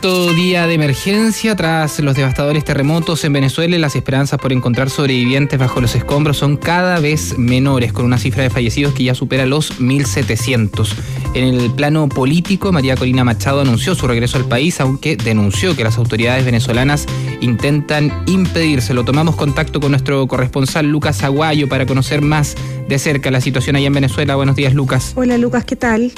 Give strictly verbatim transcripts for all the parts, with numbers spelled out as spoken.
Todo día de emergencia tras los devastadores terremotos en Venezuela. Las esperanzas por encontrar sobrevivientes bajo los escombros son cada vez menores, con una cifra de fallecidos que ya supera los mil setecientos. En el plano político, María Corina Machado anunció su regreso al país, aunque denunció que las autoridades venezolanas intentan impedírselo. Tomamos contacto con nuestro corresponsal Lucas Aguayo para conocer más de cerca la situación allá en Venezuela. Buenos días, Lucas. Hola, Lucas, ¿qué tal?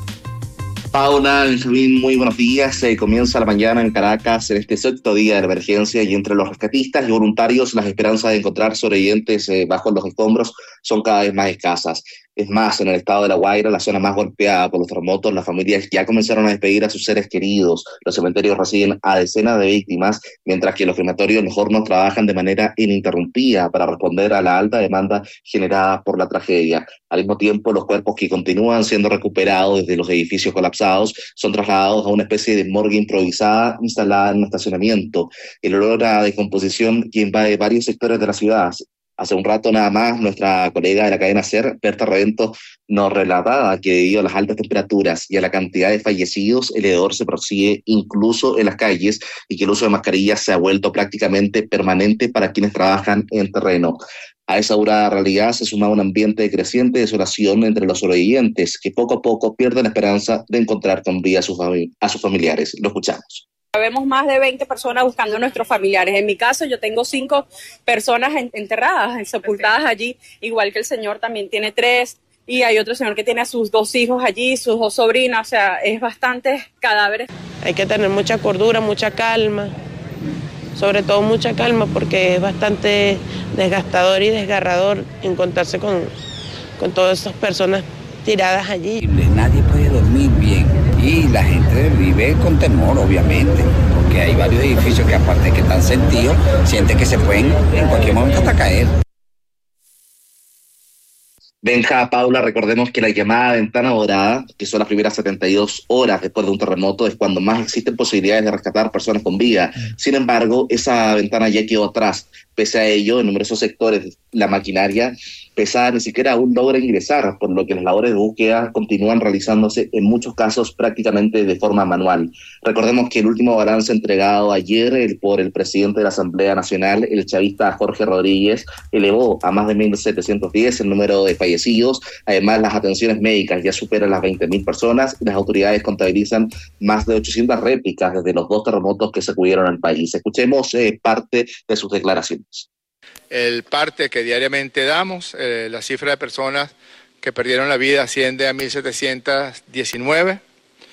Paula, Benjamín, muy buenos días. Eh, comienza la mañana en Caracas en este sexto día de emergencia y entre los rescatistas y voluntarios las esperanzas de encontrar sobrevivientes eh, bajo los escombros son cada vez más escasas. Es más, en el estado de La Guaira, la zona más golpeada por los terremotos, las familias ya comenzaron a despedir a sus seres queridos. Los cementerios reciben a decenas de víctimas, mientras que los crematorios y los hornos trabajan de manera ininterrumpida para responder a la alta demanda generada por la tragedia. Al mismo tiempo, los cuerpos que continúan siendo recuperados desde los edificios colapsados son trasladados a una especie de morgue improvisada instalada en un estacionamiento. El olor a descomposición que invade varios sectores de la ciudad. Hace un rato nada más, nuestra colega de la cadena SER, Berta Revento, nos relataba que debido a las altas temperaturas y a la cantidad de fallecidos, el hedor se percibe incluso en las calles y que el uso de mascarillas se ha vuelto prácticamente permanente para quienes trabajan en terreno. A esa dura realidad se suma un ambiente de creciente desolación entre los sobrevivientes, que poco a poco pierden la esperanza de encontrar con vida a sus, fami- a sus familiares. Lo escuchamos. Vemos más de veinte personas buscando a nuestros familiares. En mi caso, yo tengo cinco personas enterradas, sepultadas allí, igual que el señor también tiene tres, y hay otro señor que tiene a sus dos hijos allí, sus dos sobrinas, o sea, es bastantes cadáveres. Hay que tener mucha cordura, mucha calma, sobre todo mucha calma, porque es bastante desgastador y desgarrador encontrarse con, con todas esas personas tiradas allí. Nadie puede dormir bien. Y la gente vive con temor, obviamente, porque hay varios edificios que aparte de que están sentidos, sienten que se pueden en cualquier momento hasta caer. Benja, Paula, recordemos que la llamada ventana dorada, que son las primeras setenta y dos horas después de un terremoto, es cuando más existen posibilidades de rescatar personas con vida. Sin embargo, esa ventana ya quedó atrás. Pese a ello, en numerosos sectores, la maquinaria pesada ni siquiera aún logra ingresar, por lo que las labores de búsqueda continúan realizándose en muchos casos prácticamente de forma manual. Recordemos que el último balance entregado ayer el, por el presidente de la Asamblea Nacional, el chavista Jorge Rodríguez, elevó a más de mil setecientos diez el número de fallecidos. Además, las atenciones médicas ya superan las veinte mil personas y las autoridades contabilizan más de ochocientas réplicas desde los dos terremotos que sacudieron al país. Escuchemos eh, parte de sus declaraciones. El parte que diariamente damos, eh, la cifra de personas que perdieron la vida asciende a mil setecientos diecinueve,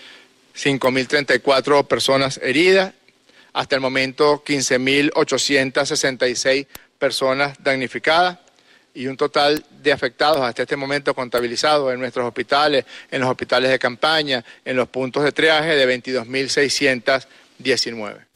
cinco mil treinta y cuatro personas heridas, hasta el momento quince mil ochocientos sesenta y seis personas damnificadas y un total de afectados hasta este momento contabilizados en nuestros hospitales, en los hospitales de campaña, en los puntos de triaje de veintidós mil seiscientos diecinueve.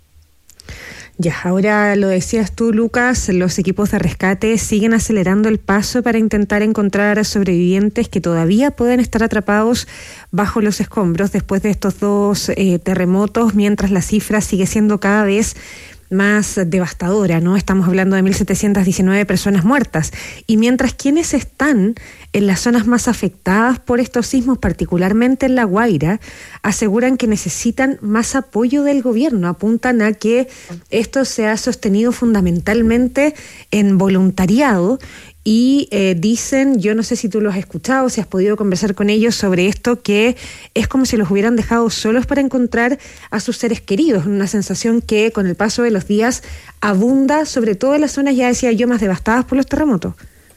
Ya, ahora lo decías tú, Lucas, los equipos de rescate siguen acelerando el paso para intentar encontrar a sobrevivientes que todavía pueden estar atrapados bajo los escombros después de estos dos eh, terremotos, mientras la cifra sigue siendo cada vez más devastadora, ¿no? Estamos hablando de mil setecientas diecinueve personas muertas. Y mientras quienes están en las zonas más afectadas por estos sismos, particularmente en La Guaira, aseguran que necesitan más apoyo del gobierno. Apuntan a que esto se ha sostenido fundamentalmente en voluntariado y eh, dicen, yo no sé si tú lo has escuchado, si has podido conversar con ellos sobre esto, que es como si los hubieran dejado solos para encontrar a sus seres queridos, una sensación que con el paso de los días abunda, sobre todo en las zonas, ya decía yo, más devastadas por los terremotos.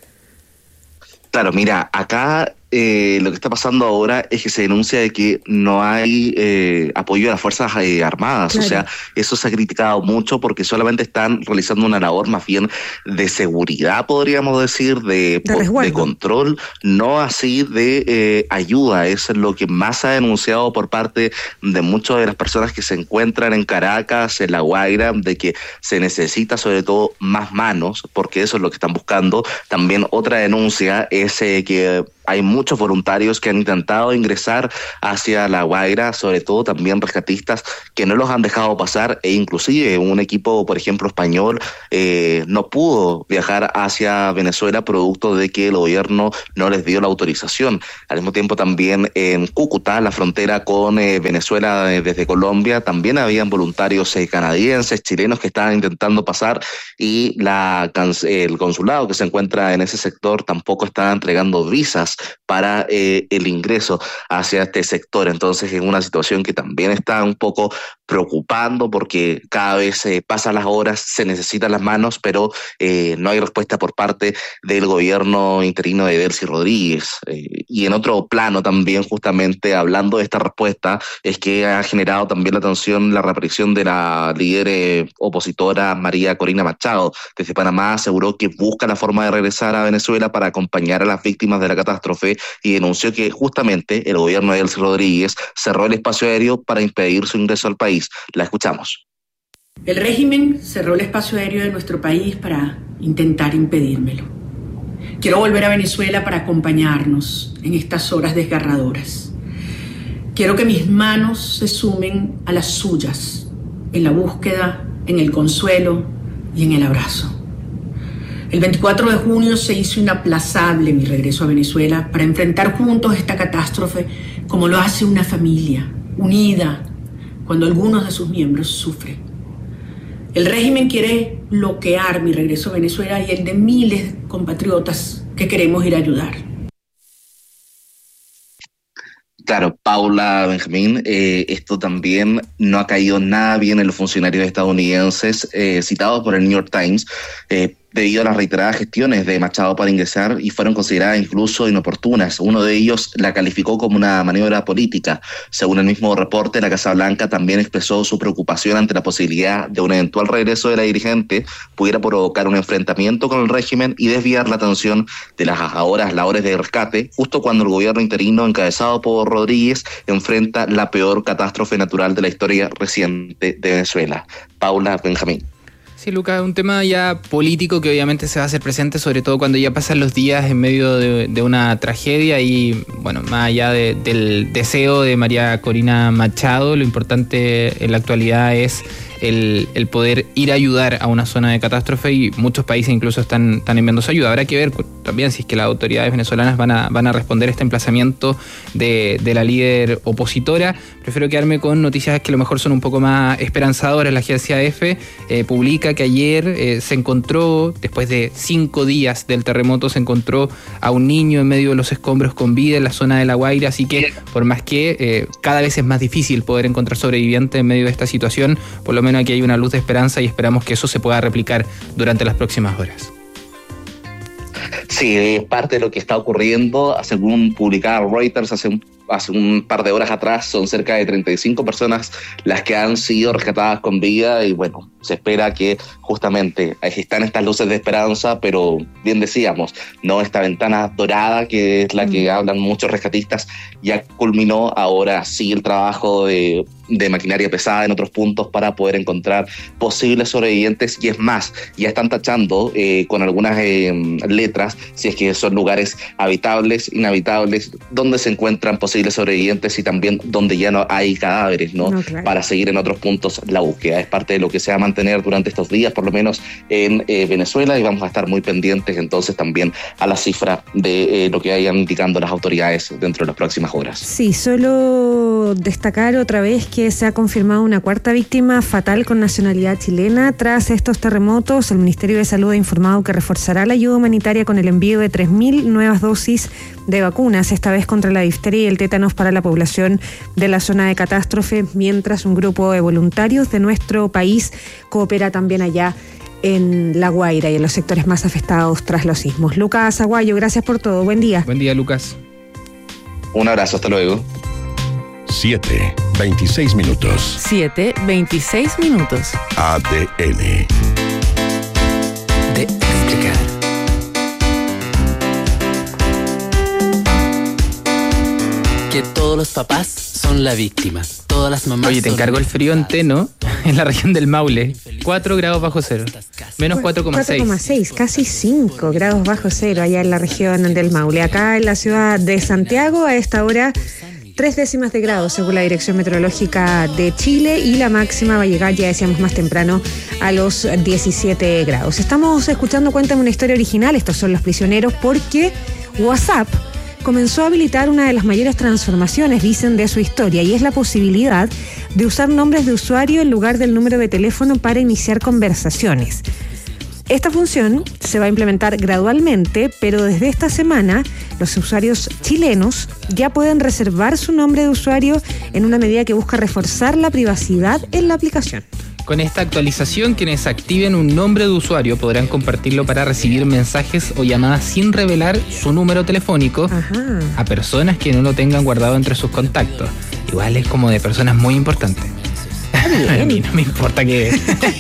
Claro, mira, acá eh, lo que está pasando ahora es que se denuncia de que no hay eh, apoyo a las Fuerzas eh, Armadas. Claro. O sea, eso se ha criticado mucho porque solamente están realizando una labor más bien de seguridad, podríamos decir, de, de, de control, no así de eh, ayuda. Eso es lo que más se ha denunciado por parte de muchas de las personas que se encuentran en Caracas, en La Guaira, de que se necesita sobre todo más manos, porque eso es lo que están buscando. También otra denuncia es eh, que hay muchos voluntarios que han intentado ingresar hacia La Guaira, sobre todo también rescatistas que no los han dejado pasar, e inclusive un equipo, por ejemplo, español, eh, no pudo viajar hacia Venezuela producto de que el gobierno no les dio la autorización. Al mismo tiempo también en Cúcuta, la frontera con eh, Venezuela eh, desde Colombia, también habían voluntarios eh, canadienses, chilenos que estaban intentando pasar, y la, el consulado que se encuentra en ese sector tampoco estaba entregando visas para eh, el ingreso hacia este sector. Entonces es una situación que también está un poco preocupando, porque cada vez eh, pasan las horas, se necesitan las manos, pero eh, no hay respuesta por parte del gobierno interino de Delcy Rodríguez. Eh, y en otro plano también, justamente hablando de esta respuesta, es que ha generado también la atención la reaparición de la líder eh, opositora María Corina Machado. Desde Panamá aseguró que busca la forma de regresar a Venezuela para acompañar a las víctimas de la catástrofe, y denunció que justamente el gobierno de Delcy Rodríguez cerró el espacio aéreo para impedir su ingreso al país. La escuchamos. El régimen cerró el espacio aéreo de nuestro país para intentar impedírmelo. Quiero volver a Venezuela para acompañarnos en estas horas desgarradoras. Quiero que mis manos se sumen a las suyas en la búsqueda, en el consuelo y en el abrazo. El veinticuatro de junio se hizo inaplazable mi regreso a Venezuela para enfrentar juntos esta catástrofe como lo hace una familia, unida, cuando algunos de sus miembros sufren. El régimen quiere bloquear mi regreso a Venezuela y el de miles de compatriotas que queremos ir a ayudar. Claro, Paula, Benjamín, eh, esto también no ha caído nada bien en los funcionarios estadounidenses eh, citados por el New York Times, eh, debido a las reiteradas gestiones de Machado para ingresar, y fueron consideradas incluso inoportunas. Uno de ellos la calificó como una maniobra política. Según el mismo reporte, la Casa Blanca también expresó su preocupación ante la posibilidad de un eventual regreso de la dirigente pudiera provocar un enfrentamiento con el régimen y desviar la atención de las ahora labores de rescate, justo cuando el gobierno interino encabezado por Rodríguez enfrenta la peor catástrofe natural de la historia reciente de Venezuela. Paula, Benjamín. Sí, Lucas, un tema ya político que obviamente se va a hacer presente, sobre todo cuando ya pasan los días en medio de, de una tragedia, y bueno, más allá de, del deseo de María Corina Machado, lo importante en la actualidad es el, el poder ir a ayudar a una zona de catástrofe, y muchos países incluso están, están enviando su ayuda. Habrá que ver también si es que las autoridades venezolanas van a, van a responder a este emplazamiento de, de la líder opositora. Prefiero quedarme con noticias que a lo mejor son un poco más esperanzadoras. La agencia EFE eh, publica que ayer eh, se encontró, después de cinco días del terremoto, se encontró a un niño en medio de los escombros con vida en la zona de La Guaira, así que por más que eh, cada vez es más difícil poder encontrar sobrevivientes en medio de esta situación, por lo menos aquí hay una luz de esperanza, y esperamos que eso se pueda replicar durante las próximas horas. Sí, es parte de lo que está ocurriendo. Según publicaba Reuters hace un, hace un par de horas atrás, son cerca de treinta y cinco personas las que han sido rescatadas con vida, y bueno, se espera que justamente están estas luces de esperanza, pero bien decíamos, no, esta ventana dorada que es la que hablan muchos rescatistas ya culminó. Ahora sí el trabajo de, de maquinaria pesada en otros puntos para poder encontrar posibles sobrevivientes, y es más, ya están tachando eh, con algunas eh, letras si es que son lugares habitables, inhabitables, donde se encuentran posibles sobrevivientes y también donde ya no hay cadáveres, ¿no? No, claro. Para seguir en otros puntos la búsqueda. Es parte de lo que se va a mantener durante estos días, por lo menos en eh, Venezuela, y vamos a estar muy pendientes entonces también a la cifra de eh, lo que vayan indicando las autoridades dentro de las próximas horas. Sí, solo destacar otra vez que se ha confirmado una cuarta víctima fatal con nacionalidad chilena tras estos terremotos. El Ministerio de Salud ha informado que reforzará la ayuda humanitaria con el envío de tres mil nuevas dosis de vacunas, esta vez contra la difteria y el tétanos para la población de la zona de catástrofe, mientras un grupo de voluntarios de nuestro país coopera también allá en La Guaira y en los sectores más afectados tras los sismos. Lucas Aguayo, gracias por todo. Buen día. Buen día, Lucas. Un abrazo, hasta luego. siete, veintiséis minutos. siete, veintiséis minutos. A D N. De explicar. Que todos los papás son la víctima. Todas las mamás. Oye, te encargo el frío en Teno, en la región del Maule. cuatro grados bajo cero. Menos cuatro coma seis. cuatro coma seis, casi cinco grados bajo cero allá en la región del Maule. Acá en la ciudad de Santiago, a esta hora, tres décimas de grado según la Dirección Meteorológica de Chile, y la máxima va a llegar, ya decíamos más temprano, a los diecisiete grados. Estamos escuchando Cuéntame una historia original, estos son Los Prisioneros, porque WhatsApp comenzó a habilitar una de las mayores transformaciones, dicen, de su historia, y es la posibilidad de usar nombres de usuario en lugar del número de teléfono para iniciar conversaciones. Esta función se va a implementar gradualmente, pero desde esta semana los usuarios chilenos ya pueden reservar su nombre de usuario en una medida que busca reforzar la privacidad en la aplicación. Con esta actualización, quienes activen un nombre de usuario podrán compartirlo para recibir mensajes o llamadas sin revelar su número telefónico. Ajá. A personas que no lo tengan guardado entre sus contactos. Igual es como de personas muy importantes. A mí no me importa que...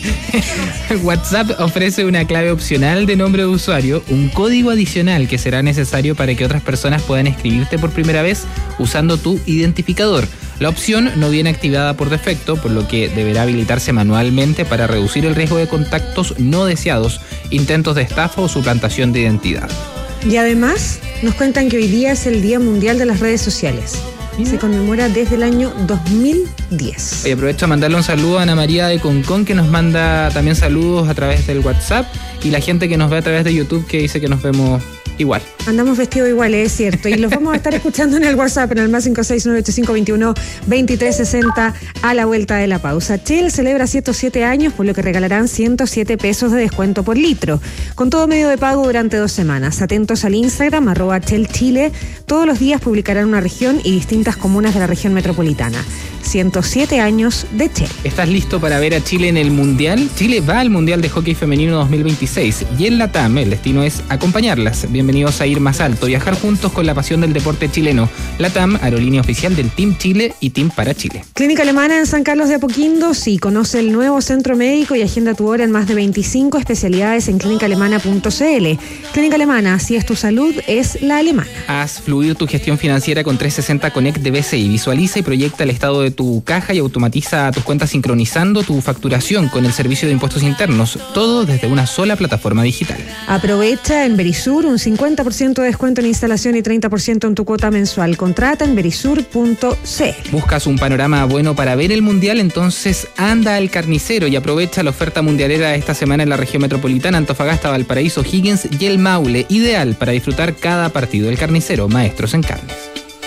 WhatsApp ofrece una clave opcional de nombre de usuario, un código adicional que será necesario para que otras personas puedan escribirte por primera vez usando tu identificador. La opción no viene activada por defecto, por lo que deberá habilitarse manualmente para reducir el riesgo de contactos no deseados, intentos de estafa o suplantación de identidad. Y además nos cuentan que hoy día es el Día Mundial de las Redes Sociales. Se conmemora desde el año dos mil diez. Oye, aprovecho a mandarle un saludo a Ana María de Concón, que nos manda también saludos a través del WhatsApp, y la gente que nos ve a través de YouTube, que dice que nos vemos igual. Andamos vestidos iguales, es cierto. Y los vamos a estar escuchando en el WhatsApp, en el más cinco seis nueve ocho cinco dos uno dos tres seis cero a la vuelta de la pausa. Shell celebra ciento siete años, por lo que regalarán ciento siete pesos de descuento por litro, con todo medio de pago durante dos semanas. Atentos al Instagram, arroba Shell Chile. Todos los días publicarán una región y distintas comunas de la región metropolitana. ciento siete años de Shell. ¿Estás listo para ver a Chile en el Mundial? Chile va al Mundial de Hockey Femenino dos mil veintiséis y en la T A M el destino es acompañarlas. Bienvenidos a Ir Más Alto, viajar juntos con la pasión del deporte chileno. La T A M, aerolínea oficial del Team Chile y Team para Chile. Clínica Alemana en San Carlos de Apoquindo, sí, conoce el nuevo centro médico y agenda tu hora en más de veinticinco especialidades en clínica alemana punto c l. Clínica Alemana, si es tu salud, es la alemana. Haz fluir tu gestión financiera con trescientos sesenta Connect de B C I. Visualiza y proyecta el estado de tu caja y automatiza tus cuentas sincronizando tu facturación con el servicio de impuestos internos, todo desde una sola plataforma digital. Aprovecha en Verisur un cincuenta por ciento de descuento en instalación y treinta por ciento en tu cuota mensual. Contrata en verisur punto c l. ¿Buscas un panorama bueno para ver el Mundial? Entonces anda al Carnicero y aprovecha la oferta mundialera esta semana en la región metropolitana, Antofagasta, Valparaíso, Higgins y el Maule, ideal para disfrutar cada partido. El Carnicero, maestros en carnes.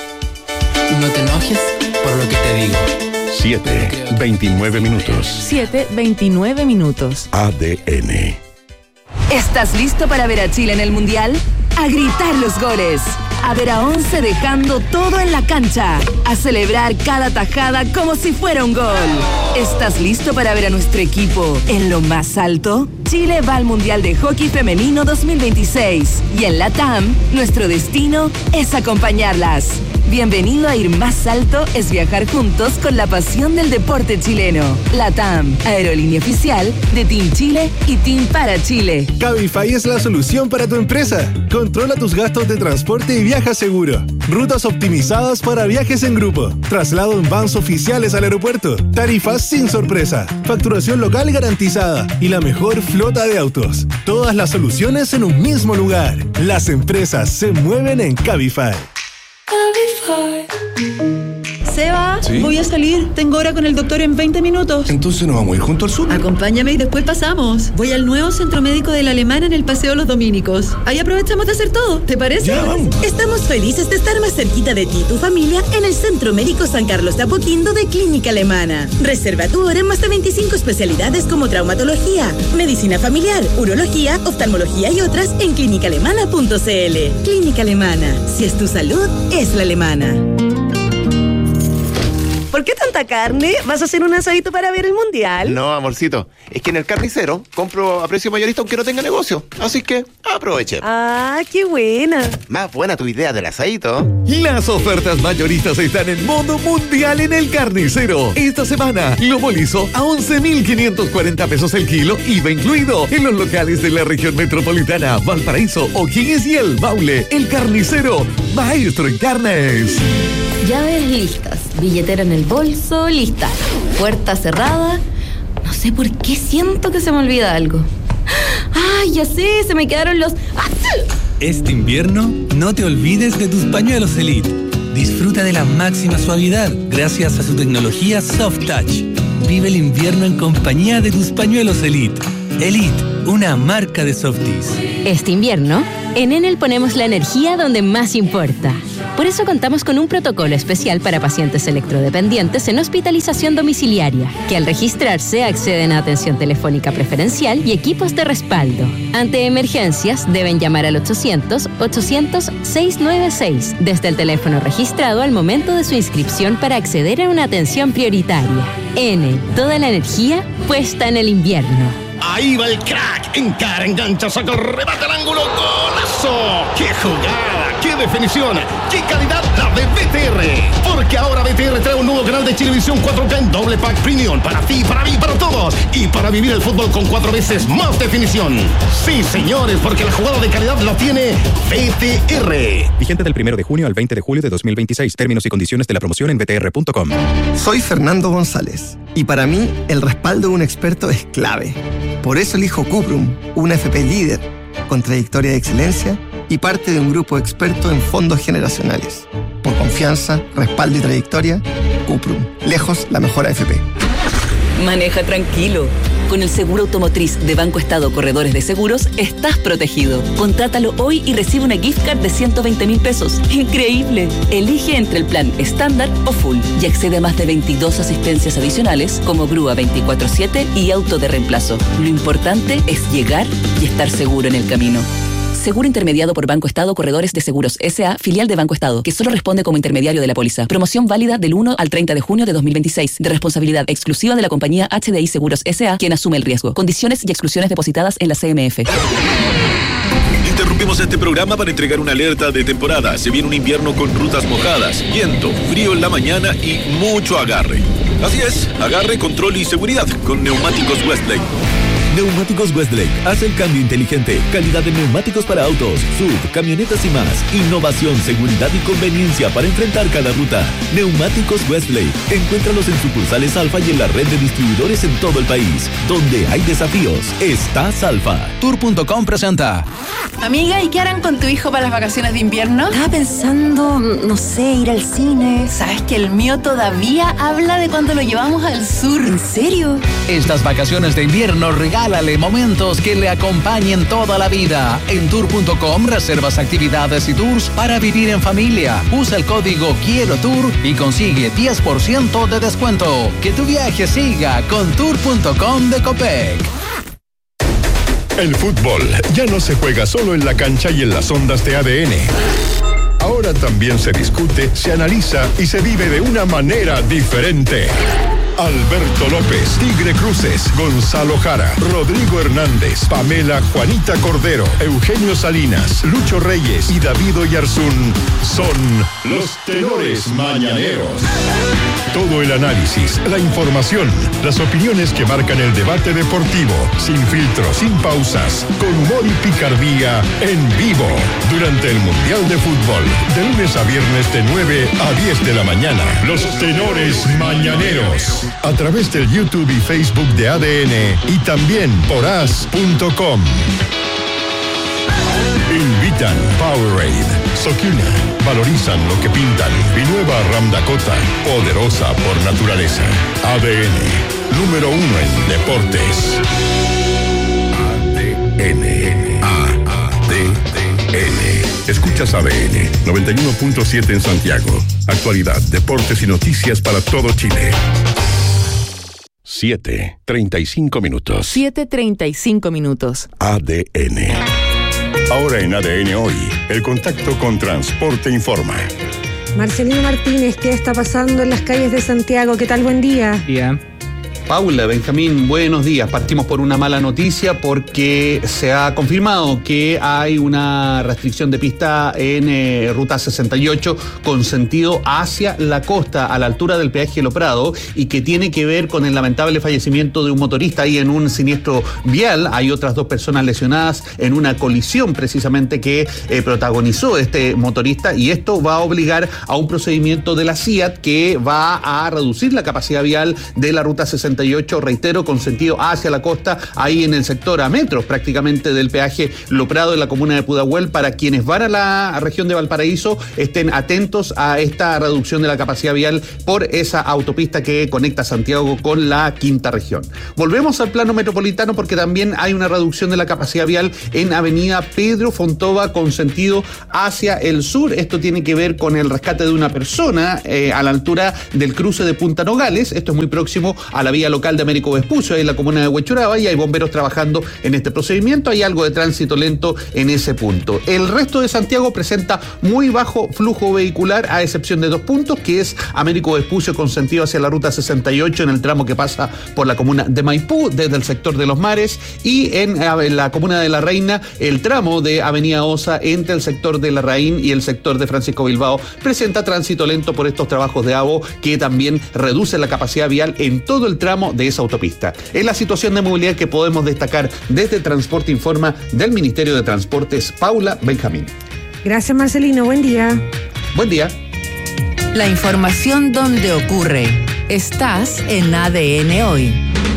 No te enojes por lo que te digo. siete, veintinueve minutos. siete, veintinueve minutos. A D N. ¿Estás listo para ver a Chile en el Mundial? A gritar los goles, a ver a once dejando todo en la cancha, a celebrar cada tajada como si fuera un gol. ¿Estás listo para ver a nuestro equipo en lo más alto? Chile va al Mundial de Hockey Femenino dos mil veintiséis y en la T A M nuestro destino es acompañarlas. Bienvenido a Ir Más Alto, es viajar juntos con la pasión del deporte chileno. La T A M, aerolínea oficial de Team Chile y Team para Chile. Cabify es la solución para tu empresa. Controla tus gastos de transporte y viaja seguro. Rutas optimizadas para viajes en grupo. Traslado en vans oficiales al aeropuerto. Tarifas sin sorpresa. Facturación local garantizada. Y la mejor flota de autos. Todas las soluciones en un mismo lugar. Las empresas se mueven en Cabify. Seba, ¿sí? Voy a salir. Tengo hora con el doctor en veinte minutos. Entonces nos vamos a ir junto al súper. Acompáñame y después pasamos. Voy al nuevo centro médico de la Alemana en el Paseo Los Dominicos. Ahí aprovechamos de hacer todo. ¿Te parece? Ya, vamos. Estamos felices de estar más cerquita de ti y tu familia en el Centro Médico San Carlos de Apoquindo de Clínica Alemana. Reserva tu hora en más de veinticinco especialidades como traumatología, medicina familiar, urología, oftalmología y otras en clínica alemana punto c l. Clínica Alemana. Si es tu salud, es la alemana. ¿Por qué tanta carne? ¿Vas a hacer un asadito para ver el Mundial? No, amorcito. Es que en el Carnicero compro a precio mayorista aunque no tenga negocio. Así que aproveche. Ah, qué buena. Más buena tu idea del asadito. Las ofertas mayoristas están en modo mundial en el Carnicero. Esta semana, lomo liso a once mil quinientos cuarenta pesos el kilo, I V A incluido, en los locales de la región metropolitana, Valparaíso, O'Higgins y el Maule. El Carnicero, maestro en carnes. Llaves listas, billetera en el bolso, lista. Puerta cerrada. No sé por qué siento que se me olvida algo. ¡Ay, ya sé! Se me quedaron los... Este invierno, no te olvides de tus pañuelos Elite. Disfruta de la máxima suavidad gracias a su tecnología Soft Touch. Vive el invierno en compañía de tus pañuelos Elite. Elite, una marca de Softies. Este invierno, en Enel ponemos la energía donde más importa. Por eso contamos con un protocolo especial para pacientes electrodependientes en hospitalización domiciliaria, que al registrarse acceden a atención telefónica preferencial y equipos de respaldo. Ante emergencias, deben llamar al ochocientos, ochocientos, seiscientos noventa y seis desde el teléfono registrado al momento de su inscripción para acceder a una atención prioritaria. Enel, toda la energía puesta en el invierno. Ahí va el crack, encara, engancha, saca el remate al ángulo, golazo. ¡Qué jugada! ¡Qué definición! ¡Qué calidad la de B T R! Porque ahora B T R trae un nuevo canal de Chilevisión cuatro K en doble pack premium para ti, para mí, para todos y para vivir el fútbol con cuatro veces más definición. Sí, señores, porque la jugada de calidad la tiene B T R. Vigente del primero de junio al veinte de julio de dos mil veintiséis. Términos y condiciones de la promoción en b t r punto com. Soy Fernando González y para mí el respaldo de un experto es clave. Por eso elijo Cuprum, una F P líder, con trayectoria de excelencia y parte de un grupo experto en fondos generacionales. Por confianza, respaldo y trayectoria, Cuprum, lejos la mejor A F P. Maneja tranquilo. Con el seguro automotriz de Banco Estado Corredores de Seguros, estás protegido. Contrátalo hoy y recibe una gift card de ciento veinte mil pesos. ¡Increíble! Elige entre el plan estándar o full y accede a más de veintidós asistencias adicionales como grúa veinticuatro siete y auto de reemplazo. Lo importante es llegar y estar seguro en el camino. Seguro intermediado por Banco Estado Corredores de Seguros S A, filial de Banco Estado, que solo responde como intermediario de la póliza. Promoción válida del uno al treinta de junio de dos mil veintiséis, de responsabilidad exclusiva de la compañía H D I Seguros S A, quien asume el riesgo. Condiciones y exclusiones depositadas en la C M F. Interrumpimos este programa para entregar una alerta de temporada. Se viene un invierno con rutas mojadas, viento, frío en la mañana y mucho agarre. Así es, agarre, control y seguridad con Neumáticos Westlake. Neumáticos Westlake hace el cambio inteligente. Calidad de neumáticos para autos, sub, camionetas y más. Innovación, seguridad y conveniencia para enfrentar cada ruta. Neumáticos Westlake. Encuéntralos en sucursales Alfa y en la red de distribuidores en todo el país. Donde hay desafíos, estás Alfa. Tour punto com presenta. Amiga, ¿y qué harán con tu hijo para las vacaciones de invierno? Estaba pensando, no sé, ir al cine. ¿Sabes que el mío todavía habla de cuando lo llevamos al sur? ¿En serio? Estas vacaciones de invierno regálale momentos que le acompañen toda la vida. En tour punto com reservas actividades y tours para vivir en familia. Usa el código Quiero Tour y consigue diez por ciento de descuento. Que tu viaje siga con tour punto com de Copec. El fútbol ya no se juega solo en la cancha y en las ondas de A D N. Ahora también se discute, se analiza y se vive de una manera diferente. Alberto López, Tigre Cruces, Gonzalo Jara, Rodrigo Hernández, Pamela Juanita Cordero, Eugenio Salinas, Lucho Reyes y David Oyarzún son los tenores mañaneros. Todo el análisis, la información, las opiniones que marcan el debate deportivo, sin filtros, sin pausas, con humor y picardía, en vivo, durante el Mundial de Fútbol, de lunes a viernes de nueve a diez de la mañana. Los tenores mañaneros. A través del YouTube y Facebook de A D N y también por as punto com. Invitan Powerade, Sokina, valorizan lo que pintan y nueva Ram Dakota, poderosa por naturaleza. A D N, número uno en deportes. A D N, A D N. Escuchas A D N, noventa y uno punto siete en Santiago. Actualidad, deportes y noticias para todo Chile. siete, treinta y cinco minutos. siete treinta y cinco minutos. A D N. Ahora en A D N Hoy, el contacto con Transporte Informa. Marcelino Martínez, ¿qué está pasando en las calles de Santiago? ¿Qué tal? Buen día. Día. Paula, Benjamín, buenos días. Partimos por una mala noticia porque se ha confirmado que hay una restricción de pista en eh, Ruta sesenta y ocho con sentido hacia la costa, a la altura del peaje Lo Prado, y que tiene que ver con el lamentable fallecimiento de un motorista ahí en un siniestro vial. Hay otras dos personas lesionadas en una colisión precisamente que eh, protagonizó este motorista, y esto va a obligar a un procedimiento de la C I A T que va a reducir la capacidad vial de la Ruta sesenta sesenta y ocho, reitero, con sentido hacia la costa, ahí en el sector a metros prácticamente del peaje Loprado en la comuna de Pudahuel. Para quienes van a la región de Valparaíso, estén atentos a esta reducción de la capacidad vial por esa autopista que conecta Santiago con la quinta región. Volvemos al plano metropolitano porque también hay una reducción de la capacidad vial en avenida Pedro Fontova con sentido hacia el sur. Esto tiene que ver con el rescate de una persona eh, a la altura del cruce de Punta Nogales. Esto es muy próximo a la vía local de Américo Vespucio, ahí en la comuna de Huechuraba, y hay bomberos trabajando en este procedimiento. Hay algo de tránsito lento en ese punto. El resto de Santiago presenta muy bajo flujo vehicular, a excepción de dos puntos, que es Américo Vespucio con sentido hacia la ruta sesenta y ocho en el tramo que pasa por la comuna de Maipú desde el sector de Los Mares, y en, en la comuna de La Reina el tramo de avenida Osa entre el sector de Larraín y el sector de Francisco Bilbao presenta tránsito lento por estos trabajos de AVO que también reducen la capacidad vial en todo el tramo de esa autopista. Es la situación de movilidad que podemos destacar desde Transporte Informa del Ministerio de Transportes. Paula Benjamín. Gracias, Marcelino. Buen día. Buen día. La información donde ocurre. Estás en A D N Hoy.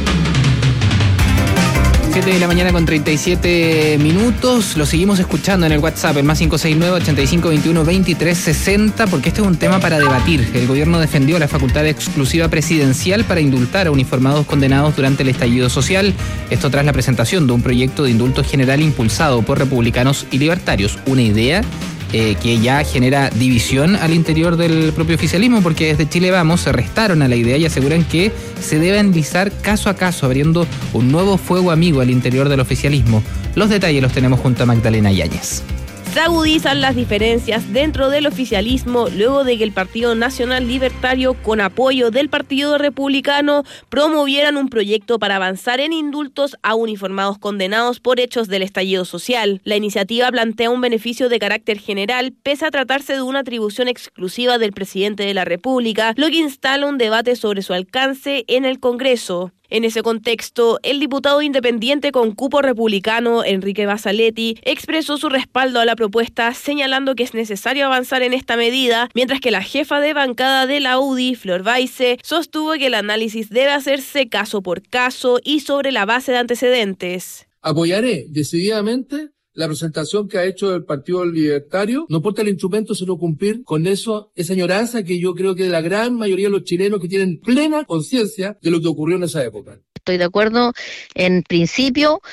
siete de la mañana con treinta y siete minutos. Lo seguimos escuchando en el WhatsApp, el más cinco seis nueve, ochenta y cinco veintiuno, veintitrés sesenta, porque este es un tema para debatir. El gobierno defendió la facultad exclusiva presidencial para indultar a uniformados condenados durante el estallido social. Esto tras la presentación de un proyecto de indulto general impulsado por republicanos y libertarios. Una idea Eh, que ya genera división al interior del propio oficialismo, porque desde Chile Vamos se restaron a la idea y aseguran que se debe analizar caso a caso, abriendo un nuevo fuego amigo al interior del oficialismo. Los detalles los tenemos junto a Magdalena Yáñez. Se agudizan las diferencias dentro del oficialismo luego de que el Partido Nacional Libertario, con apoyo del Partido Republicano, promovieran un proyecto para avanzar en indultos a uniformados condenados por hechos del estallido social. La iniciativa plantea un beneficio de carácter general, pese a tratarse de una atribución exclusiva del presidente de la República, lo que instala un debate sobre su alcance en el Congreso. En ese contexto, el diputado independiente con cupo republicano, Enrique Basaletti, expresó su respaldo a la propuesta, señalando que es necesario avanzar en esta medida, mientras que la jefa de bancada de la U D I, Flor Baise, sostuvo que el análisis debe hacerse caso por caso y sobre la base de antecedentes. Apoyaré decididamente la presentación que ha hecho el Partido Libertario. No importa el instrumento, sino cumplir con eso, esa añoranza que yo creo que de la gran mayoría de los chilenos que tienen plena conciencia de lo que ocurrió en esa época. Estoy de acuerdo en principio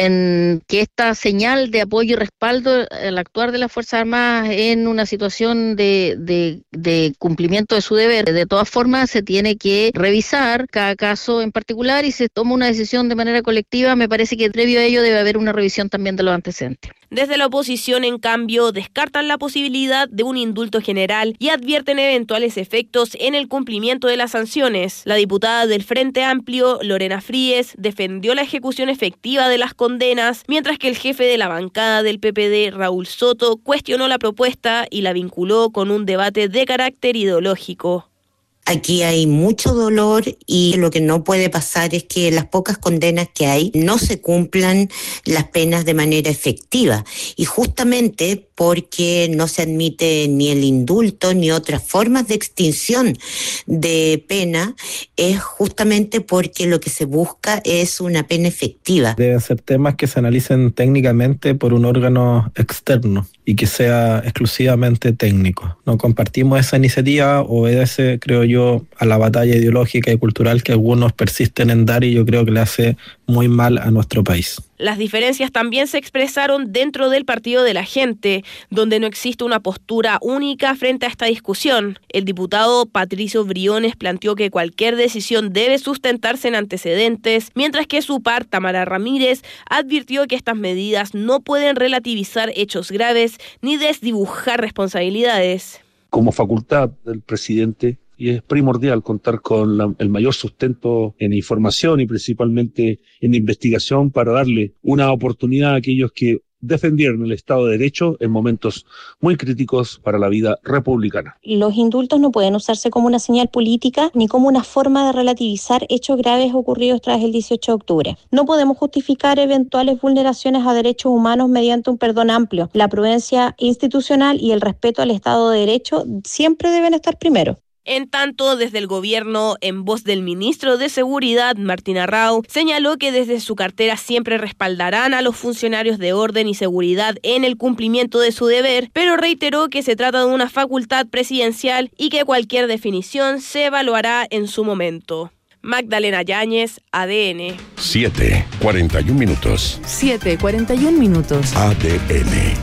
en que esta señal de apoyo y respaldo al actuar de las Fuerzas Armadas en una situación de, de, de cumplimiento de su deber. De todas formas, se tiene que revisar cada caso en particular y se toma una decisión de manera colectiva. Me parece que previo a ello debe haber una revisión también de los antecedentes. Desde la oposición, en cambio, descartan la posibilidad de un indulto general y advierten eventuales efectos en el cumplimiento de las sanciones. La diputada del Frente Amplio, Lorena Fríes, defendió la ejecución efectiva de las condenas, mientras que el jefe de la bancada del P P D, Raúl Soto, cuestionó la propuesta y la vinculó con un debate de carácter ideológico. Aquí hay mucho dolor y lo que no puede pasar es que las pocas condenas que hay no se cumplan las penas de manera efectiva. Y justamente porque no se admite ni el indulto ni otras formas de extinción de pena, es justamente porque lo que se busca es una pena efectiva. Deben ser temas que se analicen técnicamente por un órgano externo y que sea exclusivamente técnico. No compartimos esa iniciativa, obedece, creo yo, a la batalla ideológica y cultural que algunos persisten en dar, y yo creo que le hace muy mal a nuestro país. Las diferencias también se expresaron dentro del Partido de la Gente, donde no existe una postura única frente a esta discusión. El diputado Patricio Briones planteó que cualquier decisión debe sustentarse en antecedentes, mientras que su par, Tamara Ramírez, advirtió que estas medidas no pueden relativizar hechos graves ni desdibujar responsabilidades. Como facultad del presidente, y es primordial contar con la, el mayor sustento en información y principalmente en investigación para darle una oportunidad a aquellos que defendieron el Estado de Derecho en momentos muy críticos para la vida republicana. Los indultos no pueden usarse como una señal política ni como una forma de relativizar hechos graves ocurridos tras el dieciocho de octubre. No podemos justificar eventuales vulneraciones a derechos humanos mediante un perdón amplio. La prudencia institucional y el respeto al Estado de Derecho siempre deben estar primero. En tanto, desde el gobierno, en voz del ministro de Seguridad, Martín Arrau, señaló que desde su cartera siempre respaldarán a los funcionarios de orden y seguridad en el cumplimiento de su deber, pero reiteró que se trata de una facultad presidencial y que cualquier definición se evaluará en su momento. Magdalena Yáñez, A D N. siete, cuarenta y un minutos. siete, cuarenta y un minutos. A D N.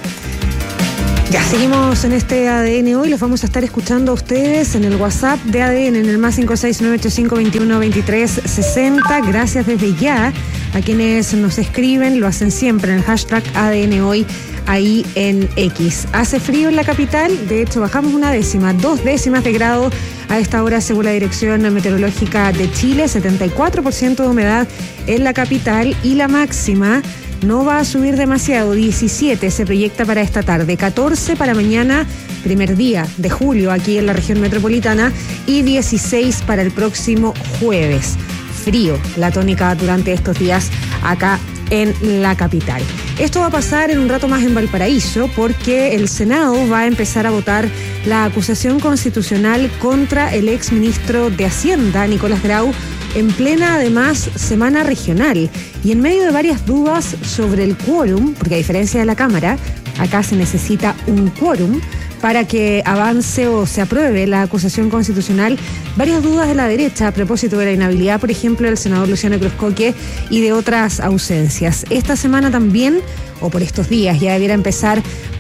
Ya seguimos en este A D N hoy, los vamos a estar escuchando a ustedes en el WhatsApp de A D N en el más cinco seis nueve ocho cinco dos uno dos tres seis cero. Gracias desde ya a quienes nos escriben, lo hacen siempre en el hashtag A D N hoy ahí en X. Hace frío en la capital, de hecho bajamos una décima, dos décimas de grado a esta hora según la Dirección Meteorológica de Chile, setenta y cuatro por ciento de humedad en la capital y la máxima no va a subir demasiado, diecisiete se proyecta para esta tarde, catorce para mañana, primer día de julio aquí en la región metropolitana y dieciséis para el próximo jueves. Frío la tónica durante estos días acá en la capital. Esto va a pasar en un rato más en Valparaíso porque el Senado va a empezar a votar la acusación constitucional contra el exministro de Hacienda, Nicolás Grau, en plena, además, semana regional y en medio de varias dudas sobre el quórum, porque a diferencia de la Cámara, acá se necesita un quórum para que avance o se apruebe la acusación constitucional, varias dudas de la derecha a propósito de la inhabilidad, por ejemplo, del senador Luciano Cruzcoque y de otras ausencias. Esta semana también, o por estos días, ya debiera empezar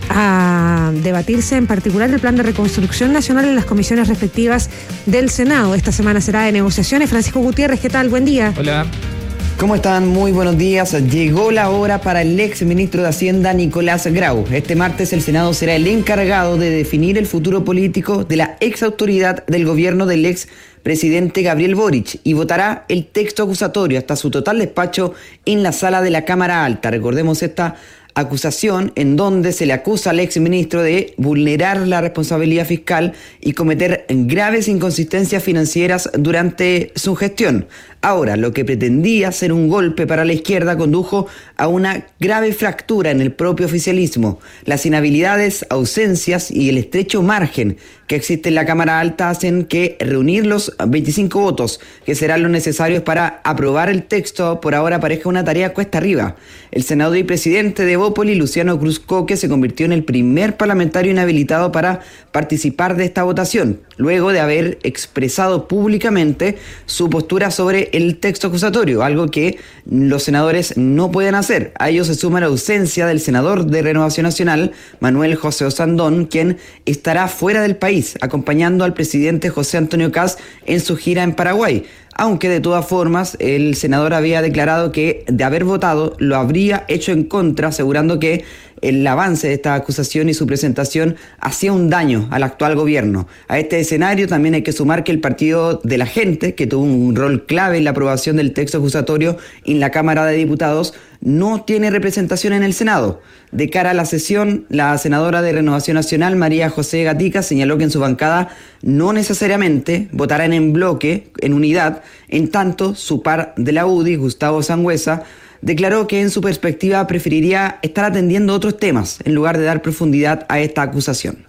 a debatirse en particular el plan de reconstrucción nacional en las comisiones respectivas del Senado. Esta semana será de negociaciones. Francisco Gutiérrez, ¿qué tal? Buen día. Hola. ¿Cómo están? Muy buenos días. Llegó la hora para el ex ministro de Hacienda, Nicolás Grau. Este martes el Senado será el encargado de definir el futuro político de la ex autoridad del gobierno del ex presidente Gabriel Boric y votará el texto acusatorio hasta su total despacho en la sala de la Cámara Alta. Recordemos esta acusación en donde se le acusa al exministro de vulnerar la responsabilidad fiscal y cometer graves inconsistencias financieras durante su gestión. Ahora, lo que pretendía ser un golpe para la izquierda condujo a una grave fractura en el propio oficialismo. Las inhabilidades, ausencias y el estrecho margen que existe en la Cámara Alta hacen que reunir los veinticinco votos que serán los necesarios para aprobar el texto por ahora parezca una tarea cuesta arriba. El senador y presidente de Bópoli, Luciano Cruzcoque, se convirtió en el primer parlamentario inhabilitado para participar de esta votación, luego de haber expresado públicamente su postura sobre el texto acusatorio, algo que los senadores no pueden hacer. A ello se suma la ausencia del senador de Renovación Nacional, Manuel José Osandón, quien estará fuera del país, acompañando al presidente José Antonio Kast en su gira en Paraguay. Aunque de todas formas el senador había declarado que de haber votado lo habría hecho en contra, asegurando que el avance de esta acusación y su presentación hacía un daño al actual gobierno. A este escenario también hay que sumar que el Partido de la Gente, que tuvo un rol clave en la aprobación del texto acusatorio en la Cámara de Diputados, no tiene representación en el Senado. De cara a la sesión, la senadora de Renovación Nacional, María José Gatica, señaló que en su bancada no necesariamente votarán en bloque, en unidad, en tanto su par de la U D I, Gustavo Sangüesa, declaró que en su perspectiva preferiría estar atendiendo otros temas en lugar de dar profundidad a esta acusación.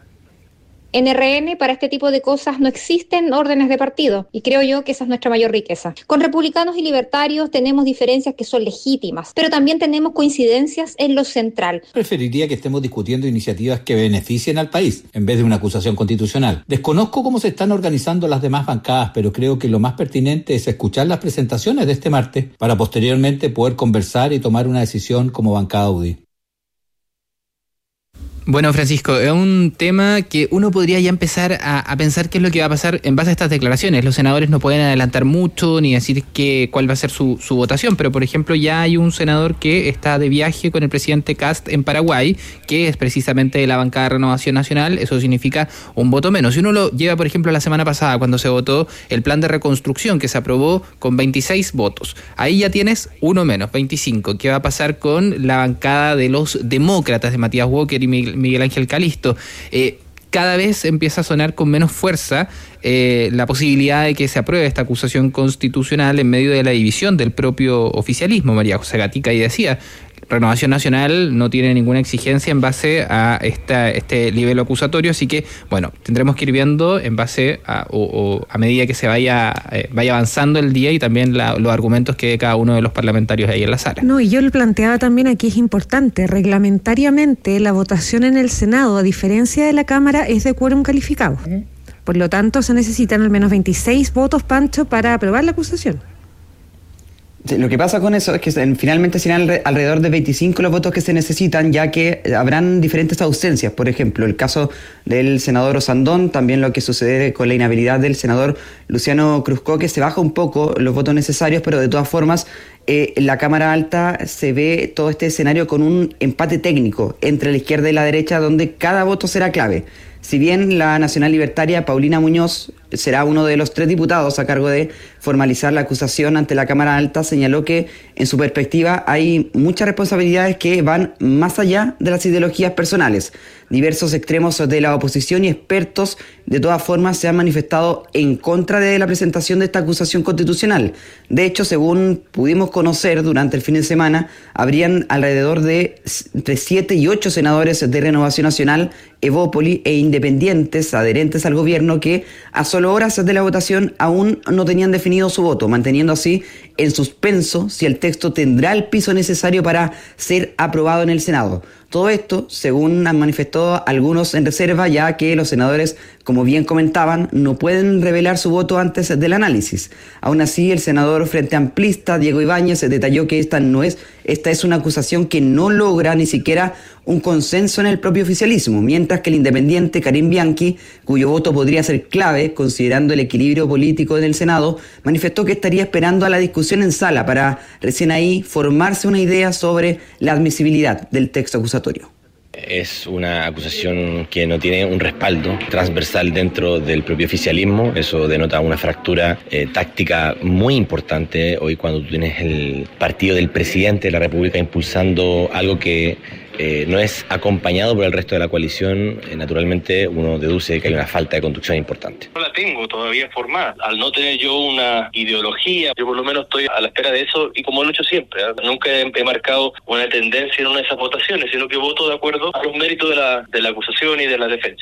En R N, para este tipo de cosas no existen órdenes de partido y creo yo que esa es nuestra mayor riqueza. Con republicanos y libertarios tenemos diferencias que son legítimas, pero también tenemos coincidencias en lo central. Preferiría que estemos discutiendo iniciativas que beneficien al país en vez de una acusación constitucional. Desconozco cómo se están organizando las demás bancadas, pero creo que lo más pertinente es escuchar las presentaciones de este martes para posteriormente poder conversar y tomar una decisión como bancada U D I. Bueno, Francisco, es un tema que uno podría ya empezar a, a pensar qué es lo que va a pasar en base a estas declaraciones. Los senadores no pueden adelantar mucho ni decir que, cuál va a ser su, su votación, pero por ejemplo ya hay un senador que está de viaje con el presidente Kast en Paraguay, que es precisamente de la bancada de Renovación Nacional. Eso significa un voto menos. Si uno lo lleva, por ejemplo, la semana pasada cuando se votó el plan de reconstrucción que se aprobó con veintiséis votos, ahí ya tienes uno menos, veinticinco. ¿Qué va a pasar con la bancada de los demócratas de Matías Walker y Miguel Miguel Ángel Calisto? Eh, cada vez empieza a sonar con menos fuerza eh, la posibilidad de que se apruebe esta acusación constitucional en medio de la división del propio oficialismo. María José Gatica y decía, Renovación Nacional no tiene ninguna exigencia en base a esta, este nivel acusatorio, así que, bueno, tendremos que ir viendo en base a, o, o a medida que se vaya, eh, vaya avanzando el día y también la, los argumentos que dé cada uno de los parlamentarios ahí en la sala. No, y yo le planteaba también aquí, es importante, reglamentariamente la votación en el Senado, a diferencia de la Cámara, es de quórum calificado. Por lo tanto, se necesitan al menos veintiséis votos, Pancho, para aprobar la acusación. Lo que pasa con eso es que finalmente serán alrededor de veinticinco los votos que se necesitan, ya que habrán diferentes ausencias. Por ejemplo, el caso del senador Osandón, también lo que sucede con la inhabilidad del senador Luciano Cruzco, que se baja un poco los votos necesarios, pero de todas formas eh, en la Cámara Alta se ve todo este escenario con un empate técnico entre la izquierda y la derecha, donde cada voto será clave. Si bien la Nacional Libertaria, Paulina Muñoz, será uno de los tres diputados a cargo de formalizar la acusación ante la Cámara Alta, señaló que en su perspectiva hay muchas responsabilidades que van más allá de las ideologías personales. Diversos extremos de la oposición y expertos de todas formas se han manifestado en contra de la presentación de esta acusación constitucional. De hecho, según pudimos conocer durante el fin de semana, habrían alrededor de entre siete y ocho senadores de Renovación Nacional, Evópoli e independientes adherentes al gobierno que a solo horas de la votación aún no tenían definido su voto, manteniendo así en suspenso si el texto tendrá el piso necesario para ser aprobado en el Senado. Todo esto, según han manifestado algunos en reserva, ya que los senadores, como bien comentaban, no pueden revelar su voto antes del análisis. Aún así, el senador Frente Amplista, Diego Ibáñez, detalló que esta no es, esta es una acusación que no logra ni siquiera un consenso en el propio oficialismo, mientras que el independiente Karim Bianchi, cuyo voto podría ser clave considerando el equilibrio político en el Senado, manifestó que estaría esperando a la discusión en sala para recién ahí formarse una idea sobre la admisibilidad del texto acusatorio. Es una acusación que no tiene un respaldo transversal dentro del propio oficialismo. Eso denota una fractura eh, táctica muy importante hoy cuando tú tienes el partido del presidente de la República impulsando algo que eh, no es acompañado por el resto de la coalición. Eh, naturalmente uno deduce que hay una falta de conducción importante. No la tengo todavía formada. Al no tener yo una ideología, yo por lo menos estoy a la espera de eso y como lo he hecho siempre. ¿eh? Nunca he, he marcado una tendencia en una de esas votaciones, sino que voto de acuerdo a los méritos de la, de la acusación y de la defensa.